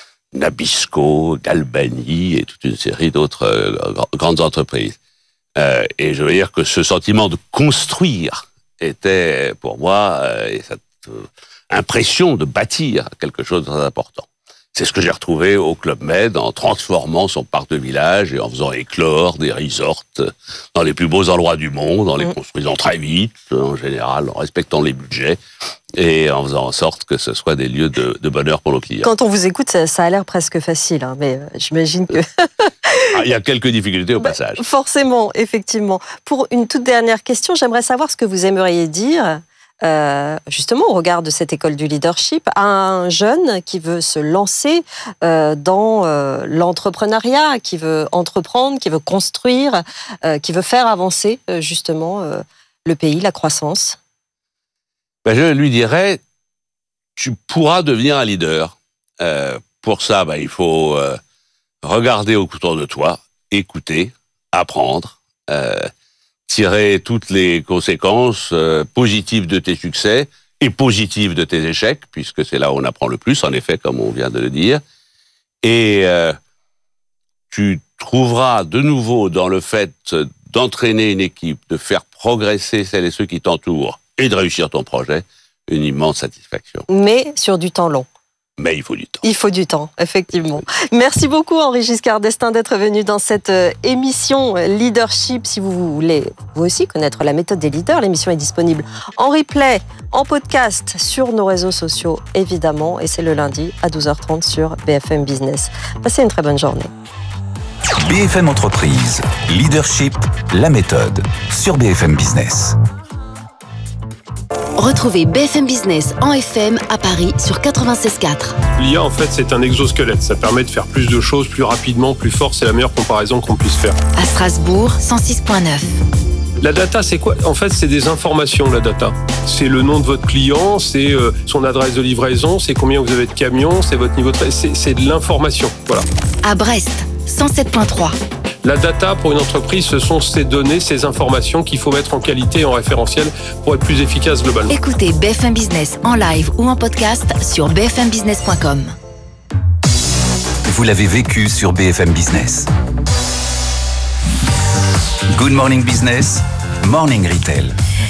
Nabisco, Galbani et toute une série d'autres euh, grandes entreprises. Euh, et je veux dire que ce sentiment de construire était pour moi euh, et cette euh, impression de bâtir quelque chose de très important. C'est ce que j'ai retrouvé au Club Med en transformant son parc de village et en faisant éclore des resorts dans les plus beaux endroits du monde, en les mmh. construisant très vite, en général, en respectant les budgets et en faisant en sorte que ce soit des lieux de, de bonheur pour nos clients. Quand on vous écoute, ça, ça a l'air presque facile, hein, mais j'imagine que... ah, il y a quelques difficultés au passage. Bah, forcément, effectivement. Pour une toute dernière question, j'aimerais savoir ce que vous aimeriez dire Euh, justement au regard de cette école du leadership, à un jeune qui veut se lancer euh, dans euh, l'entrepreneuriat, qui veut entreprendre, qui veut construire, euh, qui veut faire avancer euh, justement euh, le pays, la croissance? Ben, je lui dirais, tu pourras devenir un leader. Euh, pour ça, ben, il faut euh, regarder autour de toi, écouter, apprendre, euh, tirer toutes les conséquences euh, positives de tes succès et positives de tes échecs, puisque c'est là où on apprend le plus, en effet, comme on vient de le dire. Et euh, tu trouveras de nouveau dans le fait d'entraîner une équipe, de faire progresser celles et ceux qui t'entourent et de réussir ton projet, une immense satisfaction. Mais sur du temps long. Mais il faut du temps. Il faut du temps, effectivement. Merci beaucoup Henri Giscard d'Estaing d'être venu dans cette émission Leadership. Si vous voulez vous aussi connaître la méthode des leaders, l'émission est disponible en replay, en podcast sur nos réseaux sociaux, évidemment. Et c'est le lundi à douze heures trente sur B F M Business. Passez une très bonne journée. B F M Entreprise, Leadership, la méthode sur B F M Business. Retrouvez B F M Business en F M à Paris sur quatre-vingt-seize quatre. L'I A, en fait, c'est un exosquelette. Ça permet de faire plus de choses, plus rapidement, plus fort. C'est la meilleure comparaison qu'on puisse faire. À Strasbourg, cent six virgule neuf. La data, c'est quoi? En fait, c'est des informations, la data. C'est le nom de votre client, c'est euh, son adresse de livraison, c'est combien vous avez de camions, c'est votre niveau de... C'est, c'est de l'information, voilà. À Brest, cent sept virgule trois. La data, pour une entreprise, ce sont ces données, ces informations qu'il faut mettre en qualité et en référentiel pour être plus efficace globalement. Écoutez B F M Business en live ou en podcast sur b f m business point com. Vous l'avez vécu sur B F M Business. Good Morning Business, Morning Retail.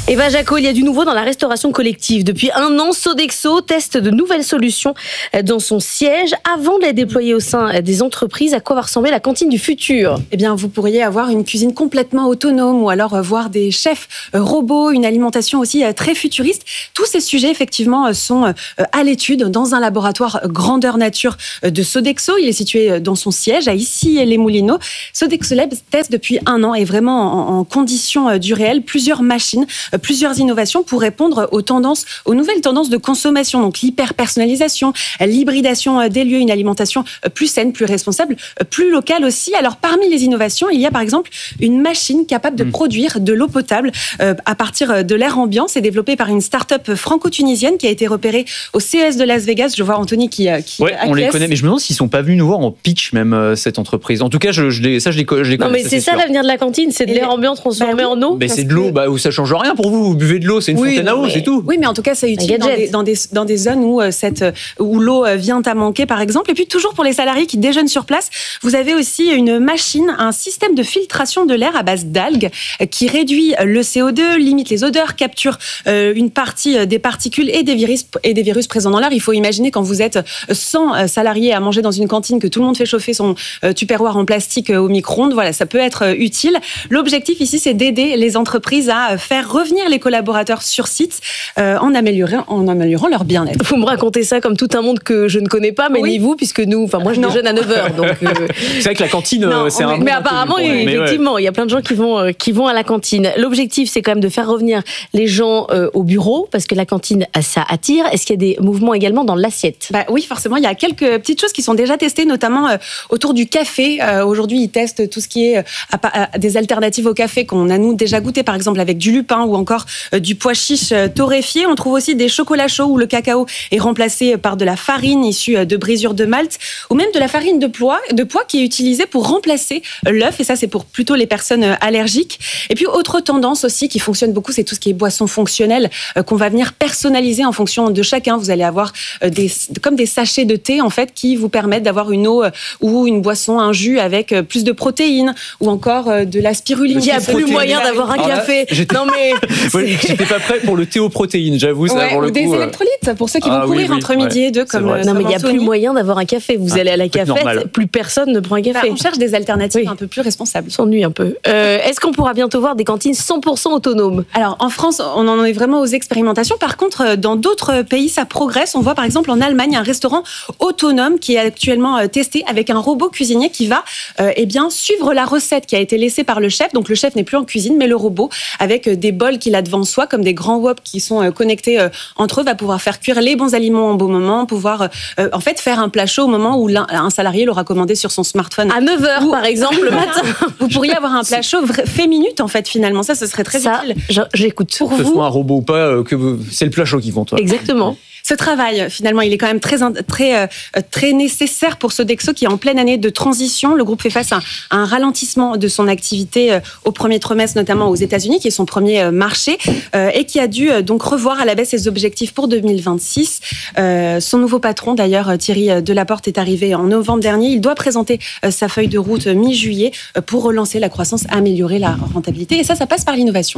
Eva Jaco, il y a du nouveau dans la restauration collective. Depuis un an, Sodexo teste de nouvelles solutions dans son siège avant de les déployer au sein des entreprises. À quoi va ressembler la cantine du futur ? Eh bien, vous pourriez avoir une cuisine complètement autonome ou alors voir des chefs robots, une alimentation aussi très futuriste. Tous ces sujets, effectivement, sont à l'étude dans un laboratoire grandeur nature de Sodexo. Il est situé dans son siège à Issy-les-Moulineaux. Sodexo Labs teste depuis un an et vraiment en, en conditions du réel plusieurs machines, plusieurs innovations pour répondre aux tendances, aux nouvelles tendances de consommation. Donc l'hyper-personnalisation, l'hybridation des lieux, une alimentation plus saine, plus responsable, plus locale aussi. Alors parmi les innovations, il y a par exemple une machine capable de mmh. produire de l'eau potable euh, à partir de l'air ambiant. C'est développé par une start-up franco-tunisienne qui a été repérée au C E S de Las Vegas. Je vois Anthony qui, qui ouais, on les connaît, mais je me demande s'ils sont pas venus nous voir en pitch même euh, cette entreprise. En tout cas, je, je les, ça je les, je les connais. Non mais ça, c'est, c'est ça l'avenir de la cantine, c'est de l'air ambiant transformé bah, en eau. Mais c'est de l'eau, bah où ça change rien pour vous. Vous buvez de l'eau, c'est une oui, fontaine à eau, mais, c'est tout. Oui, mais en tout cas, c'est utile dans des, dans des dans des zones où euh, cette où l'eau vient à manquer, par exemple. Et puis toujours pour les salariés qui déjeunent sur place, vous avez aussi une machine, un système de filtration de l'air à base d'algues qui réduit le C O deux, limite les odeurs, capture euh, une partie des particules et des virus et des virus présents dans l'air. Il faut imaginer quand vous êtes cent salariés à manger dans une cantine, que tout le monde fait chauffer son euh, tupperware en plastique au micro-ondes. Voilà, ça peut être utile. L'objectif ici, c'est d'aider les entreprises à faire revenir les collaborateurs sur site euh, en améliorant en améliorant leur bien-être. Vous me racontez ça comme tout un monde que je ne connais pas, mais oui. ni vous, puisque nous, enfin moi je non. déjeune à neuf heures. Donc, euh... c'est vrai que la cantine, non, c'est un. Mais, mais apparemment, oui, effectivement, ouais. il y a plein de gens qui vont euh, qui vont à la cantine. L'objectif, c'est quand même de faire revenir les gens euh, au bureau, parce que la cantine, ça attire. Est-ce qu'il y a des mouvements également dans l'assiette ? Bah oui, forcément, il y a quelques petites choses qui sont déjà testées, notamment euh, autour du café. Euh, aujourd'hui, ils testent tout ce qui est euh, à, à, des alternatives au café qu'on a nous déjà goûté, par exemple avec du lupin ou encore euh, du pois chiche euh, torréfié. On trouve aussi des chocolats chauds où le cacao est remplacé par de la farine issue de brisure de malt, ou même de la farine de pois, de pois qui est utilisée pour remplacer l'œuf. Et ça, c'est pour plutôt les personnes allergiques. Et puis, autre tendance aussi qui fonctionne beaucoup, c'est tout ce qui est boissons fonctionnelles euh, qu'on va venir personnaliser en fonction de chacun. Vous allez avoir euh, des, comme des sachets de thé, en fait, qui vous permettent d'avoir une eau euh, ou une boisson, un jus avec euh, plus de protéines, ou encore euh, de la spiruline. Il n'y a plus moyen d'avoir un ah, café. Là, non mais ouais, j'étais pas prêt pour le thé aux protéines, j'avoue. Ça, ouais, pour le ou des coup, électrolytes pour ceux qui ah, vont courir oui, oui, entre midi ouais, et deux. Comme non mais il n'y a plus moyen d'avoir un café. Vous ah, allez à la cafette, plus personne ne prend un café. Bah, on cherche des alternatives oui. un peu plus responsables. On s'ennuie un peu. Euh, est-ce qu'on pourra bientôt voir des cantines cent pour cent autonomes ? Alors en France, on en est vraiment aux expérimentations. Par contre, dans d'autres pays, ça progresse. On voit par exemple en Allemagne un restaurant autonome qui est actuellement testé avec un robot cuisinier qui va euh, eh bien, suivre la recette qui a été laissée par le chef. Donc le chef n'est plus en cuisine, mais le robot, avec des bols qu'il a devant soi, comme des grands wops qui sont connectés euh, entre eux, va pouvoir faire cuire les bons aliments au bon moment, pouvoir euh, en fait faire un plat chaud au moment où un salarié l'aura commandé sur son smartphone. À neuf heures, par exemple, le matin. Vous pourriez avoir un plat chaud fait minute, en fait, finalement. Ça, ce serait très ça, utile. J'écoute. Pour que ce soit un robot ou pas, que vous... c'est le plat chaud qui compte. Toi. Exactement. Ce travail, finalement, il est quand même très, très, très nécessaire pour Sodexo qui est en pleine année de transition. Le groupe fait face à un ralentissement de son activité au premier trimestre, notamment aux États-Unis, qui est son premier marché, et qui a dû donc revoir à la baisse ses objectifs pour deux mille vingt-six. Son nouveau patron, d'ailleurs, Thierry Delaporte, est arrivé en novembre dernier. Il doit présenter sa feuille de route mi-juillet pour relancer la croissance, améliorer la rentabilité. Et ça, ça passe par l'innovation.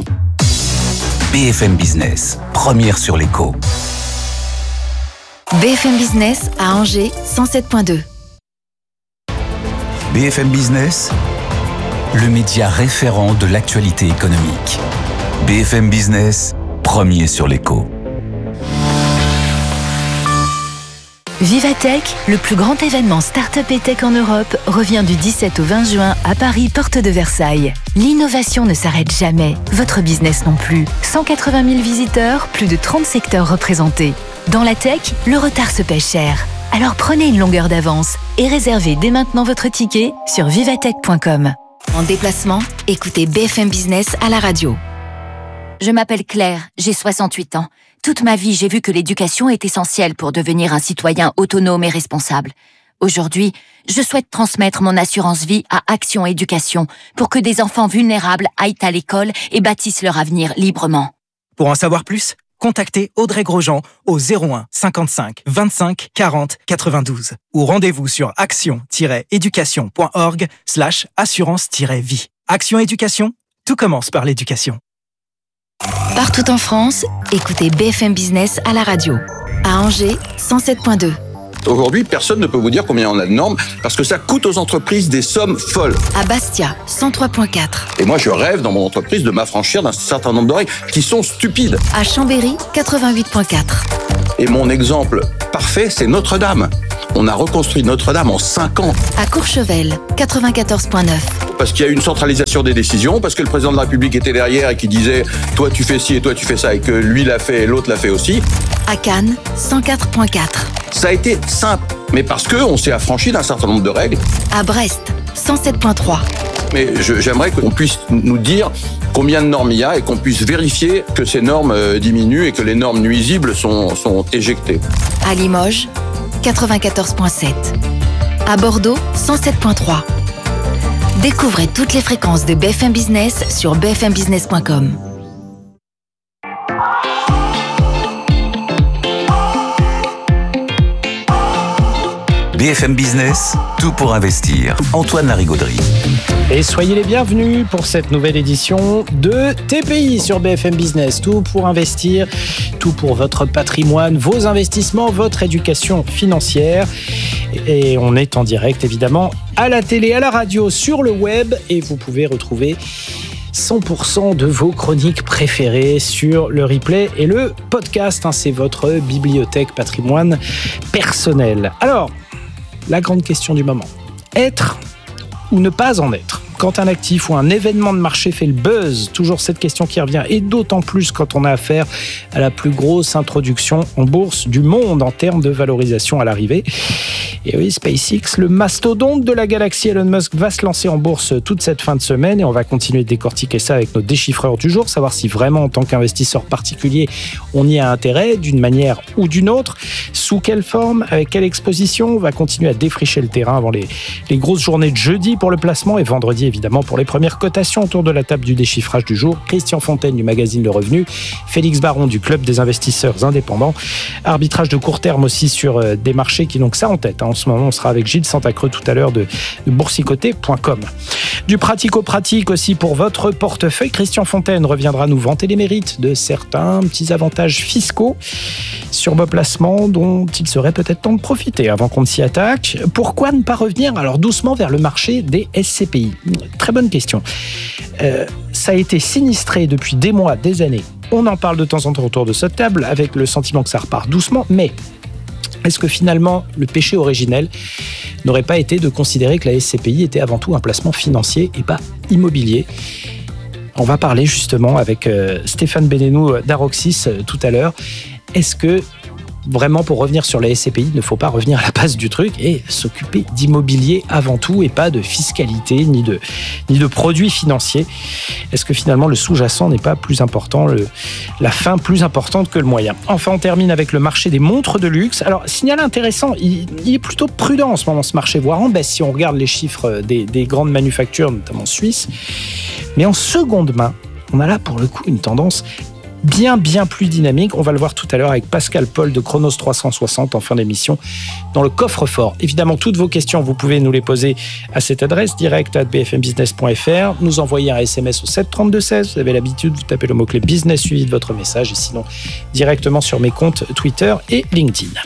B F M Business, première sur l'écho. B F M Business à Angers, cent sept virgule deux. B F M Business, le média référent de l'actualité économique. B F M Business, premier sur l'écho. Vivatech, le plus grand événement start-up et tech en Europe, revient du dix-sept au vingt juin à Paris, porte de Versailles. L'innovation ne s'arrête jamais, votre business non plus. cent quatre-vingt mille visiteurs, plus de trente secteurs représentés. Dans la tech, le retard se paie cher. Alors prenez une longueur d'avance et réservez dès maintenant votre ticket sur vivatech point com. En déplacement, écoutez B F M Business à la radio. Je m'appelle Claire, j'ai soixante-huit ans. Toute ma vie, j'ai vu que l'éducation est essentielle pour devenir un citoyen autonome et responsable. Aujourd'hui, je souhaite transmettre mon assurance vie à Action Éducation pour que des enfants vulnérables aillent à l'école et bâtissent leur avenir librement. Pour en savoir plus, contactez Audrey Grosjean au zéro un cinquante-cinq vingt-cinq quarante quatre-vingt-douze ou rendez-vous sur action-éducation.org slash assurance-vie. Action Éducation, tout commence par l'éducation. Partout en France, écoutez B F M Business à la radio. À Angers, cent sept virgule deux. Aujourd'hui, personne ne peut vous dire combien on a de normes parce que ça coûte aux entreprises des sommes folles. À Bastia, cent trois virgule quatre. Et moi, je rêve dans mon entreprise de m'affranchir d'un certain nombre de règles qui sont stupides. À Chambéry, quatre-vingt-huit virgule quatre. Et mon exemple parfait, c'est Notre-Dame. On a reconstruit Notre-Dame en cinq ans. À Courchevel, quatre-vingt-quatorze virgule neuf. Parce qu'il y a une centralisation des décisions, parce que le président de la République était derrière et qui disait « toi tu fais ci et toi tu fais ça » et que lui l'a fait et l'autre l'a fait aussi. À Cannes, cent quatre virgule quatre. Ça a été simple, mais parce qu'on s'est affranchi d'un certain nombre de règles. À Brest, cent sept virgule trois. Mais je, j'aimerais qu'on puisse nous dire combien de normes il y a et qu'on puisse vérifier que ces normes diminuent et que les normes nuisibles sont, sont éjectées. À Limoges, quatre-vingt-quatorze virgule sept. À Bordeaux, cent sept virgule trois. Découvrez toutes les fréquences de B F M Business sur b f m business point com. B F M Business, tout pour investir. Antoine Larigauderie. Et soyez les bienvenus pour cette nouvelle édition de T P I sur B F M Business. Tout pour investir, tout pour votre patrimoine, vos investissements, votre éducation financière. Et on est en direct évidemment à la télé, à la radio, sur le web et vous pouvez retrouver cent pour cent de vos chroniques préférées sur le replay et le podcast. C'est votre bibliothèque patrimoine personnelle. Alors, la grande question du moment. Être ou ne pas en être ? Quand un actif ou un événement de marché fait le buzz, toujours cette question qui revient, et d'autant plus quand on a affaire à la plus grosse introduction en bourse du monde en termes de valorisation à l'arrivée. Et oui, SpaceX, le mastodonte de la galaxie Elon Musk, va se lancer en bourse toute cette fin de semaine et on va continuer de décortiquer ça avec nos déchiffreurs du jour, savoir si vraiment en tant qu'investisseur particulier, on y a intérêt d'une manière ou d'une autre, sous quelle forme, avec quelle exposition. On va continuer à défricher le terrain avant les, les grosses journées de jeudi pour le placement et vendredi évidemment pour les premières cotations. Autour de la table du déchiffrage du jour, Christian Fontaine du magazine Le Revenu, Félix Baron du Club des investisseurs indépendants, arbitrage de court terme aussi sur euh, des marchés qui n'ont que ça en tête. Hein. En ce moment, on sera avec Gilles Santacreux tout à l'heure de, de boursicoté point com. Du pratico-pratique aussi pour votre portefeuille. Christian Fontaine reviendra nous vanter les mérites de certains petits avantages fiscaux sur vos placements dont il serait peut-être temps de profiter avant qu'on ne s'y attaque. Pourquoi ne pas revenir alors doucement vers le marché des S C P I ? Très bonne question. Euh, ça a été sinistré depuis des mois, des années. On en parle de temps en temps autour de cette table avec le sentiment que ça repart doucement, mais est-ce que finalement le péché originel n'aurait pas été de considérer que la S C P I était avant tout un placement financier et pas immobilier ? On va parler justement avec euh, Stéphane Bénénou d'Aroxis euh, tout à l'heure. Est-ce que vraiment, pour revenir sur la S C P I, il ne faut pas revenir à la base du truc et s'occuper d'immobilier avant tout et pas de fiscalité ni de, ni de produits financiers. Est-ce que finalement le sous-jacent n'est pas plus important, le, la fin plus importante que le moyen ? Enfin, on termine avec le marché des montres de luxe. Alors, signal intéressant, il, il est plutôt prudent en ce moment ce marché, voire en baisse si on regarde les chiffres des, des grandes manufactures, notamment suisses. Mais en seconde main, on a là pour le coup une tendance bien, bien plus dynamique. On va le voir tout à l'heure avec Pascal Paul de Chronos trois cent soixante en fin d'émission dans le coffre-fort. Évidemment, toutes vos questions, vous pouvez nous les poser à cette adresse direct à b f m business point f r. Nous envoyer un S M S au sept trente-deux seize. Vous avez l'habitude, vous tapez le mot-clé business suivi de votre message et sinon directement sur mes comptes Twitter et LinkedIn.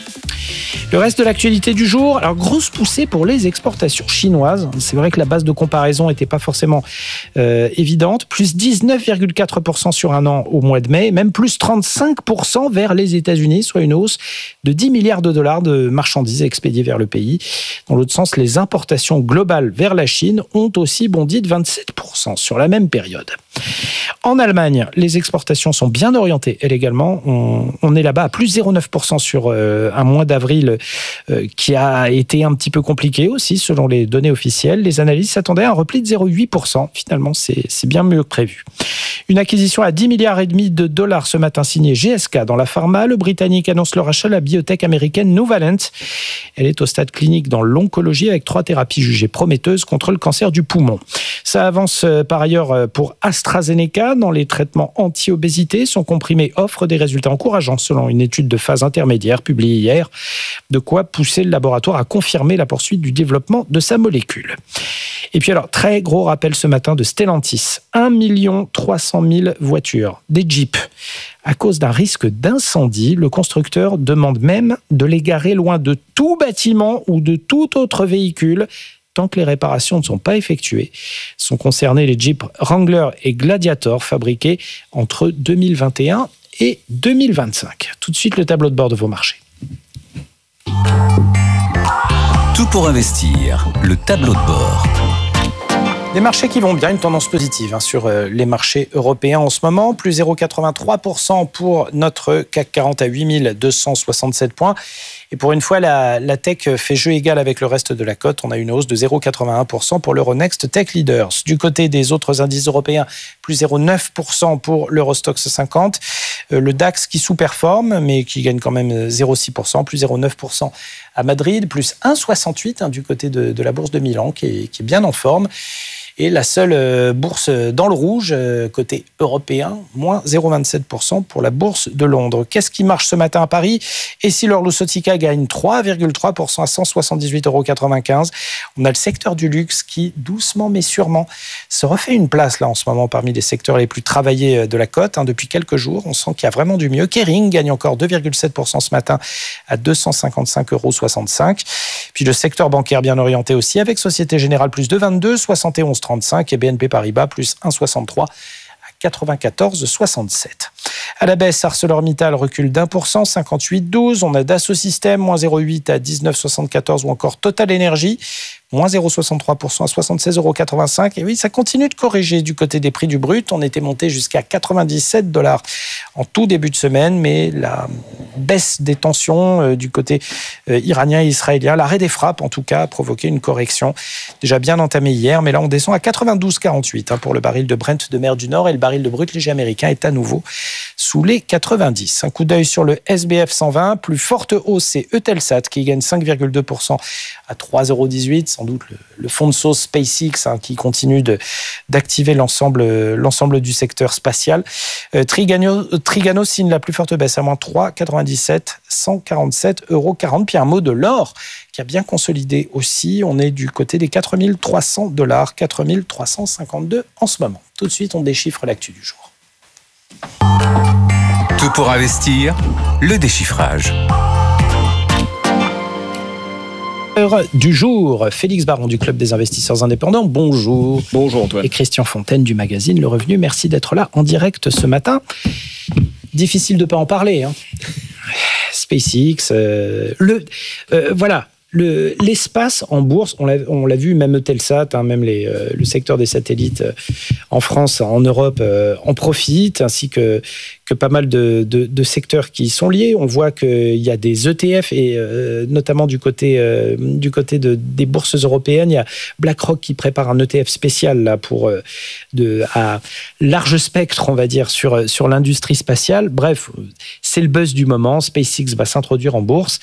Le reste de l'actualité du jour, alors grosse poussée pour les exportations chinoises. C'est vrai que la base de comparaison n'était pas forcément euh, évidente. Plus dix-neuf virgule quatre pour cent sur un an au mois de mai, même plus trente-cinq pour cent vers les États-Unis, soit une hausse de dix milliards de dollars de marchandises expédiées vers le pays. Dans l'autre sens, les importations globales vers la Chine ont aussi bondi de vingt-sept pour cent sur la même période. En Allemagne, les exportations sont bien orientées, elles également. On, on est là-bas à plus zéro virgule neuf pour cent sur euh, un mois d'avril euh, qui a été un petit peu compliqué aussi, selon les données officielles. Les analystes s'attendaient à un repli de zéro virgule huit pour cent. Finalement, c'est, c'est bien mieux que prévu. Une acquisition à dix milliards et demi de dollars ce matin signée G S K dans la pharma. Le Britannique annonce le rachat de la biotech américaine Nuvalent. Elle est au stade clinique dans l'oncologie avec trois thérapies jugées prometteuses contre le cancer du poumon. Ça avance euh, par ailleurs pour AstraZeneca dans les traitements anti-obésité. Son comprimé offre des résultats encourageants selon une étude de phase intermédiaire publiée hier. De quoi pousser le laboratoire à confirmer la poursuite du développement de sa molécule. Et puis alors, très gros rappel ce matin de Stellantis. un million trois cent cent mille voitures, des Jeeps. À cause d'un risque d'incendie, le constructeur demande même de les garer loin de tout bâtiment ou de tout autre véhicule tant que les réparations ne sont pas effectuées. Sont concernés les Jeep Wrangler et Gladiator fabriqués entre deux mille vingt et un et deux mille vingt-cinq. Tout de suite, le tableau de bord de vos marchés. Tout pour investir, le tableau de bord. Des marchés qui vont bien, une tendance positive hein, sur euh, les marchés européens en ce moment. Plus zéro virgule quatre-vingt-trois pour cent pour notre C A C quarante à huit mille deux cent soixante-sept points. Et pour une fois, la, la tech fait jeu égal avec le reste de la cote. On a une hausse de zéro virgule quatre-vingt-un pour cent pour l'Euronext Tech Leaders. Du côté des autres indices européens, plus zéro virgule neuf pour cent pour l'Eurostoxx cinquante. Euh, le DAX qui sous-performe, mais qui gagne quand même zéro virgule six pour cent, plus zéro virgule neuf pour cent à Madrid, plus un virgule soixante-huit hein, du côté de, de la bourse de Milan, qui est, qui est bien en forme. Et la seule euh, bourse dans le rouge, euh, côté européen, moins zéro virgule vingt-sept pour cent pour la bourse de Londres. Qu'est-ce qui marche ce matin à Paris? Et si l'Or Luxottica gagne trois virgule trois pour cent à cent soixante-dix-huit euros quatre-vingt-quinze, on a le secteur du luxe qui, doucement mais sûrement, se refait une place là en ce moment parmi les secteurs les plus travaillés de la cote. Hein, depuis quelques jours, on sent qu'il y a vraiment du mieux. Kering gagne encore deux virgule sept pour cent ce matin à deux cent cinquante-cinq euros soixante-cinq. Puis le secteur bancaire bien orienté aussi, avec Société Générale plus deux virgule vingt-deux, soixante et onze trente-cinq et B N P Paribas plus un virgule soixante-trois à quatre-vingt-quatorze virgule soixante-sept. À la baisse, ArcelorMittal recule d'un pour cent, cinquante-huit virgule douze. On a Dassault Systèmes, moins zéro virgule huit à dix-neuf virgule soixante-quatorze ou encore Total Energy, moins zéro virgule soixante-trois pour cent à soixante-seize euros quatre-vingt-cinq. Et oui, ça continue de corriger du côté des prix du brut. On était monté jusqu'à quatre-vingt-dix-sept dollars en tout début de semaine, mais la baisse des tensions euh, du côté euh, iranien et israélien, l'arrêt des frappes en tout cas, a provoqué une correction déjà bien entamée hier. Mais là, on descend à quatre-vingt-douze virgule quarante-huit hein, pour le baril de Brent de mer du Nord et le baril de brut léger américain est à nouveau sous les quatre-vingt-dix. Un coup d'œil sur le S B F cent vingt. Plus forte hausse, c'est Eutelsat qui gagne cinq virgule deux pour cent à trois euros dix-huit. Sans doute le, le fond de sauce SpaceX hein, qui continue de, d'activer l'ensemble, l'ensemble du secteur spatial. Euh, Trigano, Trigano signe la plus forte baisse à moins trois virgule quatre-vingt-dix-sept, cent quarante-sept euros quarante. Puis un mot de l'or qui a bien consolidé aussi. On est du côté des quatre mille trois cents dollars, quatre mille trois cent cinquante-deux en ce moment. Tout de suite, on déchiffre l'actu du jour. Tout pour investir, le déchiffrage. Du jour, Félix Baron du Club des investisseurs indépendants, bonjour. Bonjour Antoine. Et Christian Fontaine du magazine Le Revenu, merci d'être là en direct ce matin. Difficile de ne pas en parler. Hein. SpaceX, euh, le, euh, voilà. Le, l'espace en bourse, on l'a, on l'a vu, même Eutelsat, hein, même les, euh, le secteur des satellites euh, en France, en Europe, euh, en profite, ainsi que, que pas mal de, de, de secteurs qui y sont liés. On voit qu'il y a des E T F, et euh, notamment du côté, euh, du côté de, des bourses européennes, il y a BlackRock qui prépare un E T F spécial là, pour, euh, de, à large spectre, on va dire, sur, sur l'industrie spatiale. Bref, c'est le buzz du moment. SpaceX va s'introduire en bourse.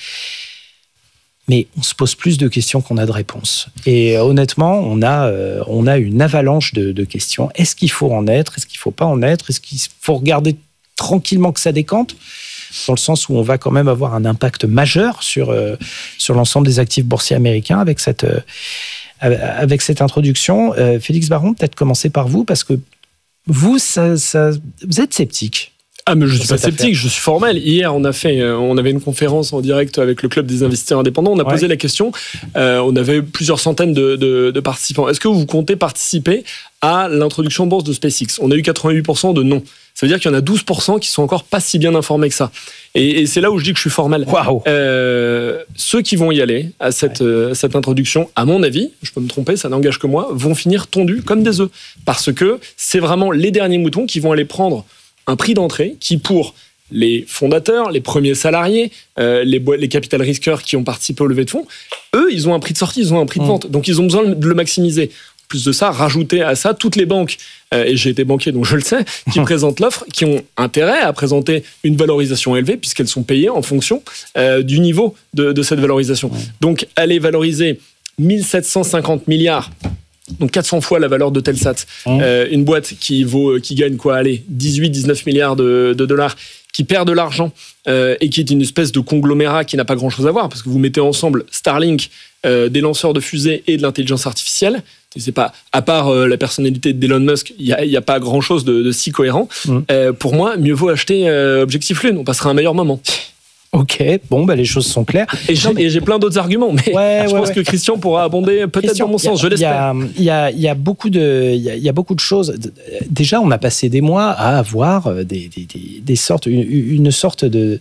Mais on se pose plus de questions qu'on a de réponses. Et honnêtement, on a, euh, on a une avalanche de, de questions. Est-ce qu'il faut en être? Est-ce qu'il ne faut pas en être? Est-ce qu'il faut regarder tranquillement que ça décante? Dans le sens où on va quand même avoir un impact majeur sur, euh, sur l'ensemble des actifs boursiers américains avec cette, euh, avec cette introduction. Euh, Félix Baron, peut-être commencer par vous, parce que vous, ça, ça, vous êtes sceptique. Ah, mais je ne suis pas sceptique, je suis formel. Hier, on a fait, on avait une conférence en direct avec le Club des investisseurs indépendants. On a ouais. posé la question. Euh, on avait plusieurs centaines de, de, de participants. Est-ce que vous comptez participer à l'introduction en bourse de SpaceX? On a eu quatre-vingt-huit pour cent de non. Ça veut dire qu'il y en a douze pour cent qui sont encore pas si bien informés que ça. Et, et c'est là où je dis que je suis formel. Wow. Euh, ceux qui vont y aller à cette, ouais. euh, cette introduction, à mon avis, je peux me tromper, ça n'engage que moi, vont finir tondus comme des œufs. Parce que c'est vraiment les derniers moutons qui vont aller prendre un prix d'entrée qui, pour les fondateurs, les premiers salariés, euh, les, bo- les capital risqueurs qui ont participé au levée de fonds, eux, ils ont un prix de sortie, ils ont un prix de vente. Mmh. Donc, ils ont besoin de le maximiser. En plus de ça, rajouter à ça toutes les banques, euh, et j'ai été banquier, donc je le sais, qui présentent l'offre, qui ont intérêt à présenter une valorisation élevée, puisqu'elles sont payées en fonction euh, du niveau de, de cette valorisation. Mmh. Donc, aller valoriser mille sept cent cinquante milliards, donc quatre cents fois la valeur de Telsat, mmh. euh, une boîte qui vaut, qui gagne quoi, allez, dix-huit, dix-neuf milliards de, de dollars, qui perd de l'argent euh, et qui est une espèce de conglomérat qui n'a pas grand-chose à voir, parce que vous mettez ensemble Starlink, euh, des lanceurs de fusées et de l'intelligence artificielle. c'est pas, à part euh, la personnalité d'Elon Musk, il y a, y a pas grand chose de, de si cohérent. Mmh. Euh, pour moi, mieux vaut acheter euh, Objectif Lune. On passera un meilleur moment. Ok, bon, bah, les choses sont claires. Et j'ai, et j'ai plein d'autres arguments, mais ouais, je ouais, pense ouais. que Christian pourra abonder peut-être Christian, dans mon sens, je l'espère. Il y a, il y a beaucoup de, il y a, il y a beaucoup de choses. Déjà, on a passé des mois à avoir des, des, des, des sortes, une, une sorte de,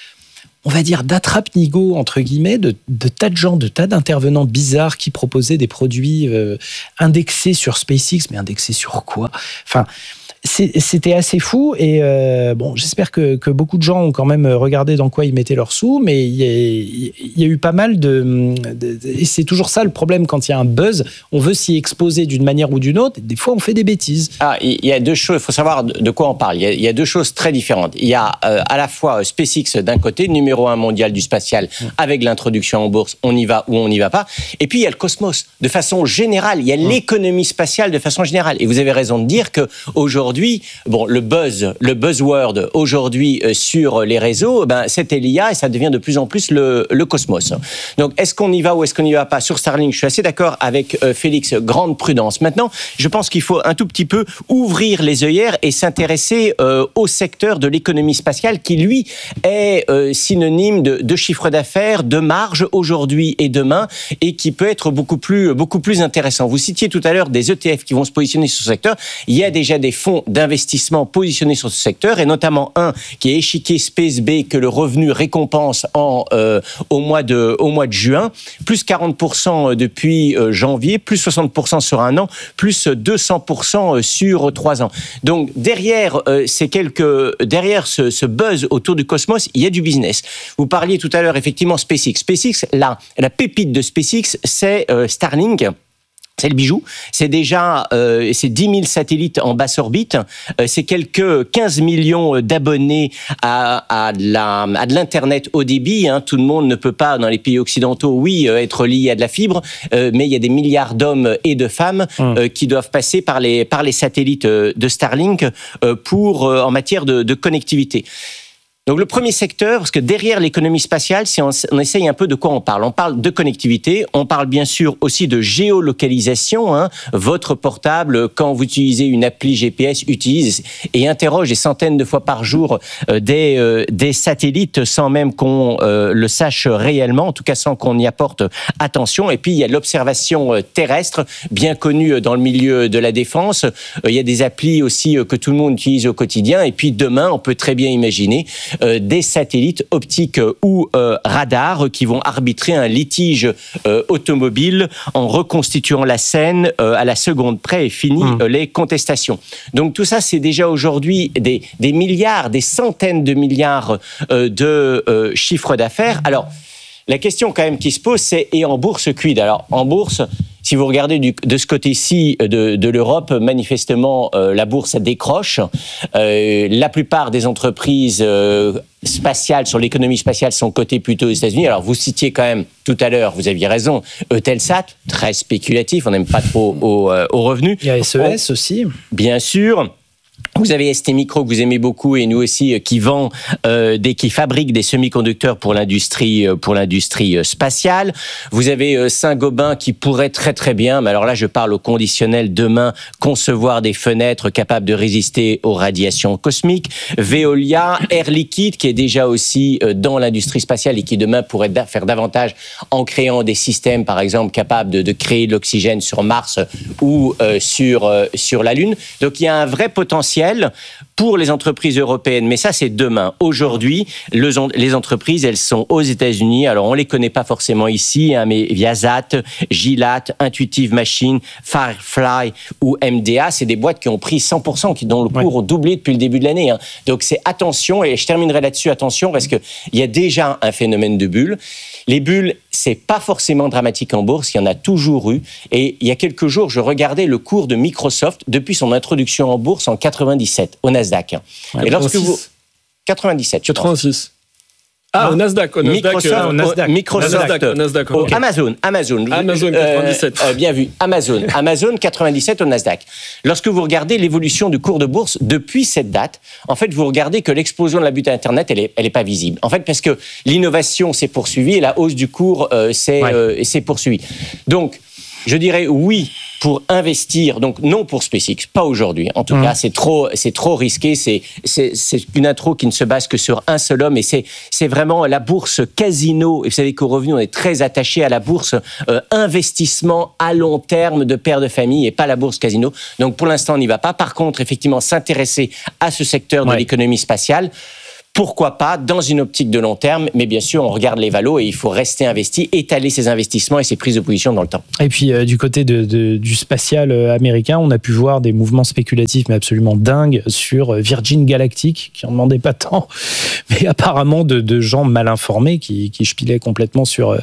on va dire, d'attrape-nigo, entre guillemets, de, de tas de gens, de tas d'intervenants bizarres qui proposaient des produits euh, indexés sur SpaceX, mais indexés sur quoi ? Enfin, c'était assez fou et euh, bon, j'espère que, que beaucoup de gens ont quand même regardé dans quoi ils mettaient leurs sous, mais il y a, il y a eu pas mal de, de, de... Et c'est toujours ça le problème quand il y a un buzz, on veut s'y exposer d'une manière ou d'une autre, et des fois on fait des bêtises. Ah, il y a deux choses, il faut savoir de quoi on parle, il y a, il y a deux choses très différentes. Il y a euh, à la fois SpaceX d'un côté, numéro un mondial du spatial, mmh. avec l'introduction en bourse, on y va ou on n'y va pas, et puis il y a le cosmos, de façon générale, il y a mmh. l'économie spatiale de façon générale, et vous avez raison de dire qu'aujourd'hui, Aujourd'hui, bon, le buzz, le buzzword aujourd'hui euh, sur les réseaux, ben, c'était l'I A et ça devient de plus en plus le, le cosmos. Donc, est-ce qu'on y va ou est-ce qu'on n'y va pas sur Starlink? Je suis assez d'accord avec euh, Félix, grande prudence. Maintenant, je pense qu'il faut un tout petit peu ouvrir les œillères et s'intéresser euh, au secteur de l'économie spatiale qui, lui, est euh, synonyme de, de chiffre d'affaires, de marge aujourd'hui et demain et qui peut être beaucoup plus, beaucoup plus intéressant. Vous citiez tout à l'heure des E T F qui vont se positionner sur ce secteur. Il y a déjà des fonds d'investissement positionnés sur ce secteur, et notamment un qui est échiquier Space B, que le revenu récompense en, euh, au, mois de, au mois de juin, plus quarante pour cent depuis euh, janvier, plus soixante pour cent sur un an, plus deux cents pour cent sur trois ans. Donc derrière, euh, ces quelques, derrière ce, ce buzz autour du cosmos, il y a du business. Vous parliez tout à l'heure effectivement SpaceX. SpaceX, la, la pépite de SpaceX, c'est euh, Starlink. C'est le bijou. C'est déjà euh, c'est dix mille satellites en basse orbite. Euh, c'est quelques quinze millions d'abonnés à, à, de, la, à de l'internet haut débit. Hein. Tout le monde ne peut pas, dans les pays occidentaux, oui, euh, être lié à de la fibre, euh, mais il y a des milliards d'hommes et de femmes euh, qui doivent passer par les par les satellites de Starlink euh, pour euh, en matière de, de connectivité. Donc le premier secteur, parce que derrière l'économie spatiale, si on, on essaye un peu de quoi on parle. On parle de connectivité, on parle bien sûr aussi de géolocalisation. Hein. Votre portable, quand vous utilisez une appli G P S, utilise et interroge des centaines de fois par jour euh, des, euh, des satellites sans même qu'on euh, le sache réellement, en tout cas sans qu'on y apporte attention. Et puis il y a l'observation euh, terrestre, bien connue dans le milieu de la défense. Euh, il y a des applis aussi euh, que tout le monde utilise au quotidien. Et puis demain, on peut très bien imaginer Euh, des satellites optiques ou euh, radars qui vont arbitrer un litige euh, automobile en reconstituant la scène euh, à la seconde près et fini mmh. euh, les contestations. Donc tout ça, c'est déjà aujourd'hui des, des milliards, des centaines de milliards euh, de euh, chiffres d'affaires. Alors, la question quand même qui se pose, c'est et en bourse quid? Alors, en bourse, si vous regardez du, de ce côté-ci de, de l'Europe, manifestement, euh, la bourse décroche. Euh, la plupart des entreprises euh, spatiales, sur l'économie spatiale, sont cotées plutôt aux États-Unis. Alors, vous citiez quand même tout à l'heure, vous aviez raison, Eutelsat, très spéculatif, on n'aime pas trop aux, euh, aux revenus. Il y a S E S on, aussi. Bien sûr. Vous avez S T Micro que vous aimez beaucoup et nous aussi qui vend euh, des qui fabrique des semi-conducteurs pour l'industrie pour l'industrie spatiale. Vous avez euh, Saint-Gobain qui pourrait très très bien, mais alors là je parle au conditionnel, demain concevoir des fenêtres capables de résister aux radiations cosmiques. Veolia, Air Liquide qui est déjà aussi euh, dans l'industrie spatiale et qui demain pourrait da- faire davantage en créant des systèmes par exemple capables de, de créer de l'oxygène sur Mars ou euh, sur euh, sur la Lune. Donc il y a un vrai potentiel pour les entreprises européennes, mais ça c'est demain. Aujourd'hui, les entreprises, elles sont aux États-Unis. Alors on les connaît pas forcément ici, hein, mais Viasat, Gilat, Intuitive Machines, Firefly ou M D A, c'est des boîtes qui ont pris cent pour cent, qui dont le cours ouais. ont doublé depuis le début de l'année. Hein. Donc c'est attention, et je terminerai là-dessus, attention, parce que il y a déjà un phénomène de bulle. Les bulles, c'est pas forcément dramatique en bourse, il y en a toujours eu. Et il y a quelques jours, je regardais le cours de Microsoft depuis son introduction en bourse en quatre-vingt-dix-sept, au Nasdaq. Ouais, et lorsque vous... quatre-vingt-dix-sept, je quatre-vingt-six. Ah, ah, au Nasdaq, au Nasdaq. Microsoft, euh, au Nasdaq. Microsoft, Nasdaq, au Nasdaq, au okay. Amazon, Amazon. Amazon, quatre-vingt-dix-sept. Euh, euh, bien vu, Amazon. Amazon, quatre-vingt-dix-sept au Nasdaq. Lorsque vous regardez l'évolution du cours de bourse depuis cette date, en fait, vous regardez que l'explosion de la bulle Internet, elle est, elle est pas visible. En fait, parce que l'innovation s'est poursuivie et la hausse du cours euh, s'est, ouais. euh, s'est poursuivie. Donc, je dirais oui, pour investir, donc non pour SpaceX, pas aujourd'hui. En tout mmh. cas, c'est trop, c'est trop risqué. C'est, c'est, c'est une intro qui ne se base que sur un seul homme, et c'est, c'est vraiment la bourse casino. Et vous savez qu'au revenu, on est très attaché à la bourse euh, investissement à long terme de père de famille, et pas la bourse casino. Donc pour l'instant, on n'y va pas. Par contre, effectivement, s'intéresser à ce secteur de ouais. l'économie spatiale. Pourquoi pas dans une optique de long terme, mais bien sûr on regarde les valos et il faut rester investi, étaler ses investissements et ses prises de position dans le temps. Et puis euh, du côté de, de, du spatial euh, américain, on a pu voir des mouvements spéculatifs mais absolument dingues sur Virgin Galactic, qui en demandait pas tant, mais apparemment de, de gens mal informés qui, qui chepilaient complètement sur,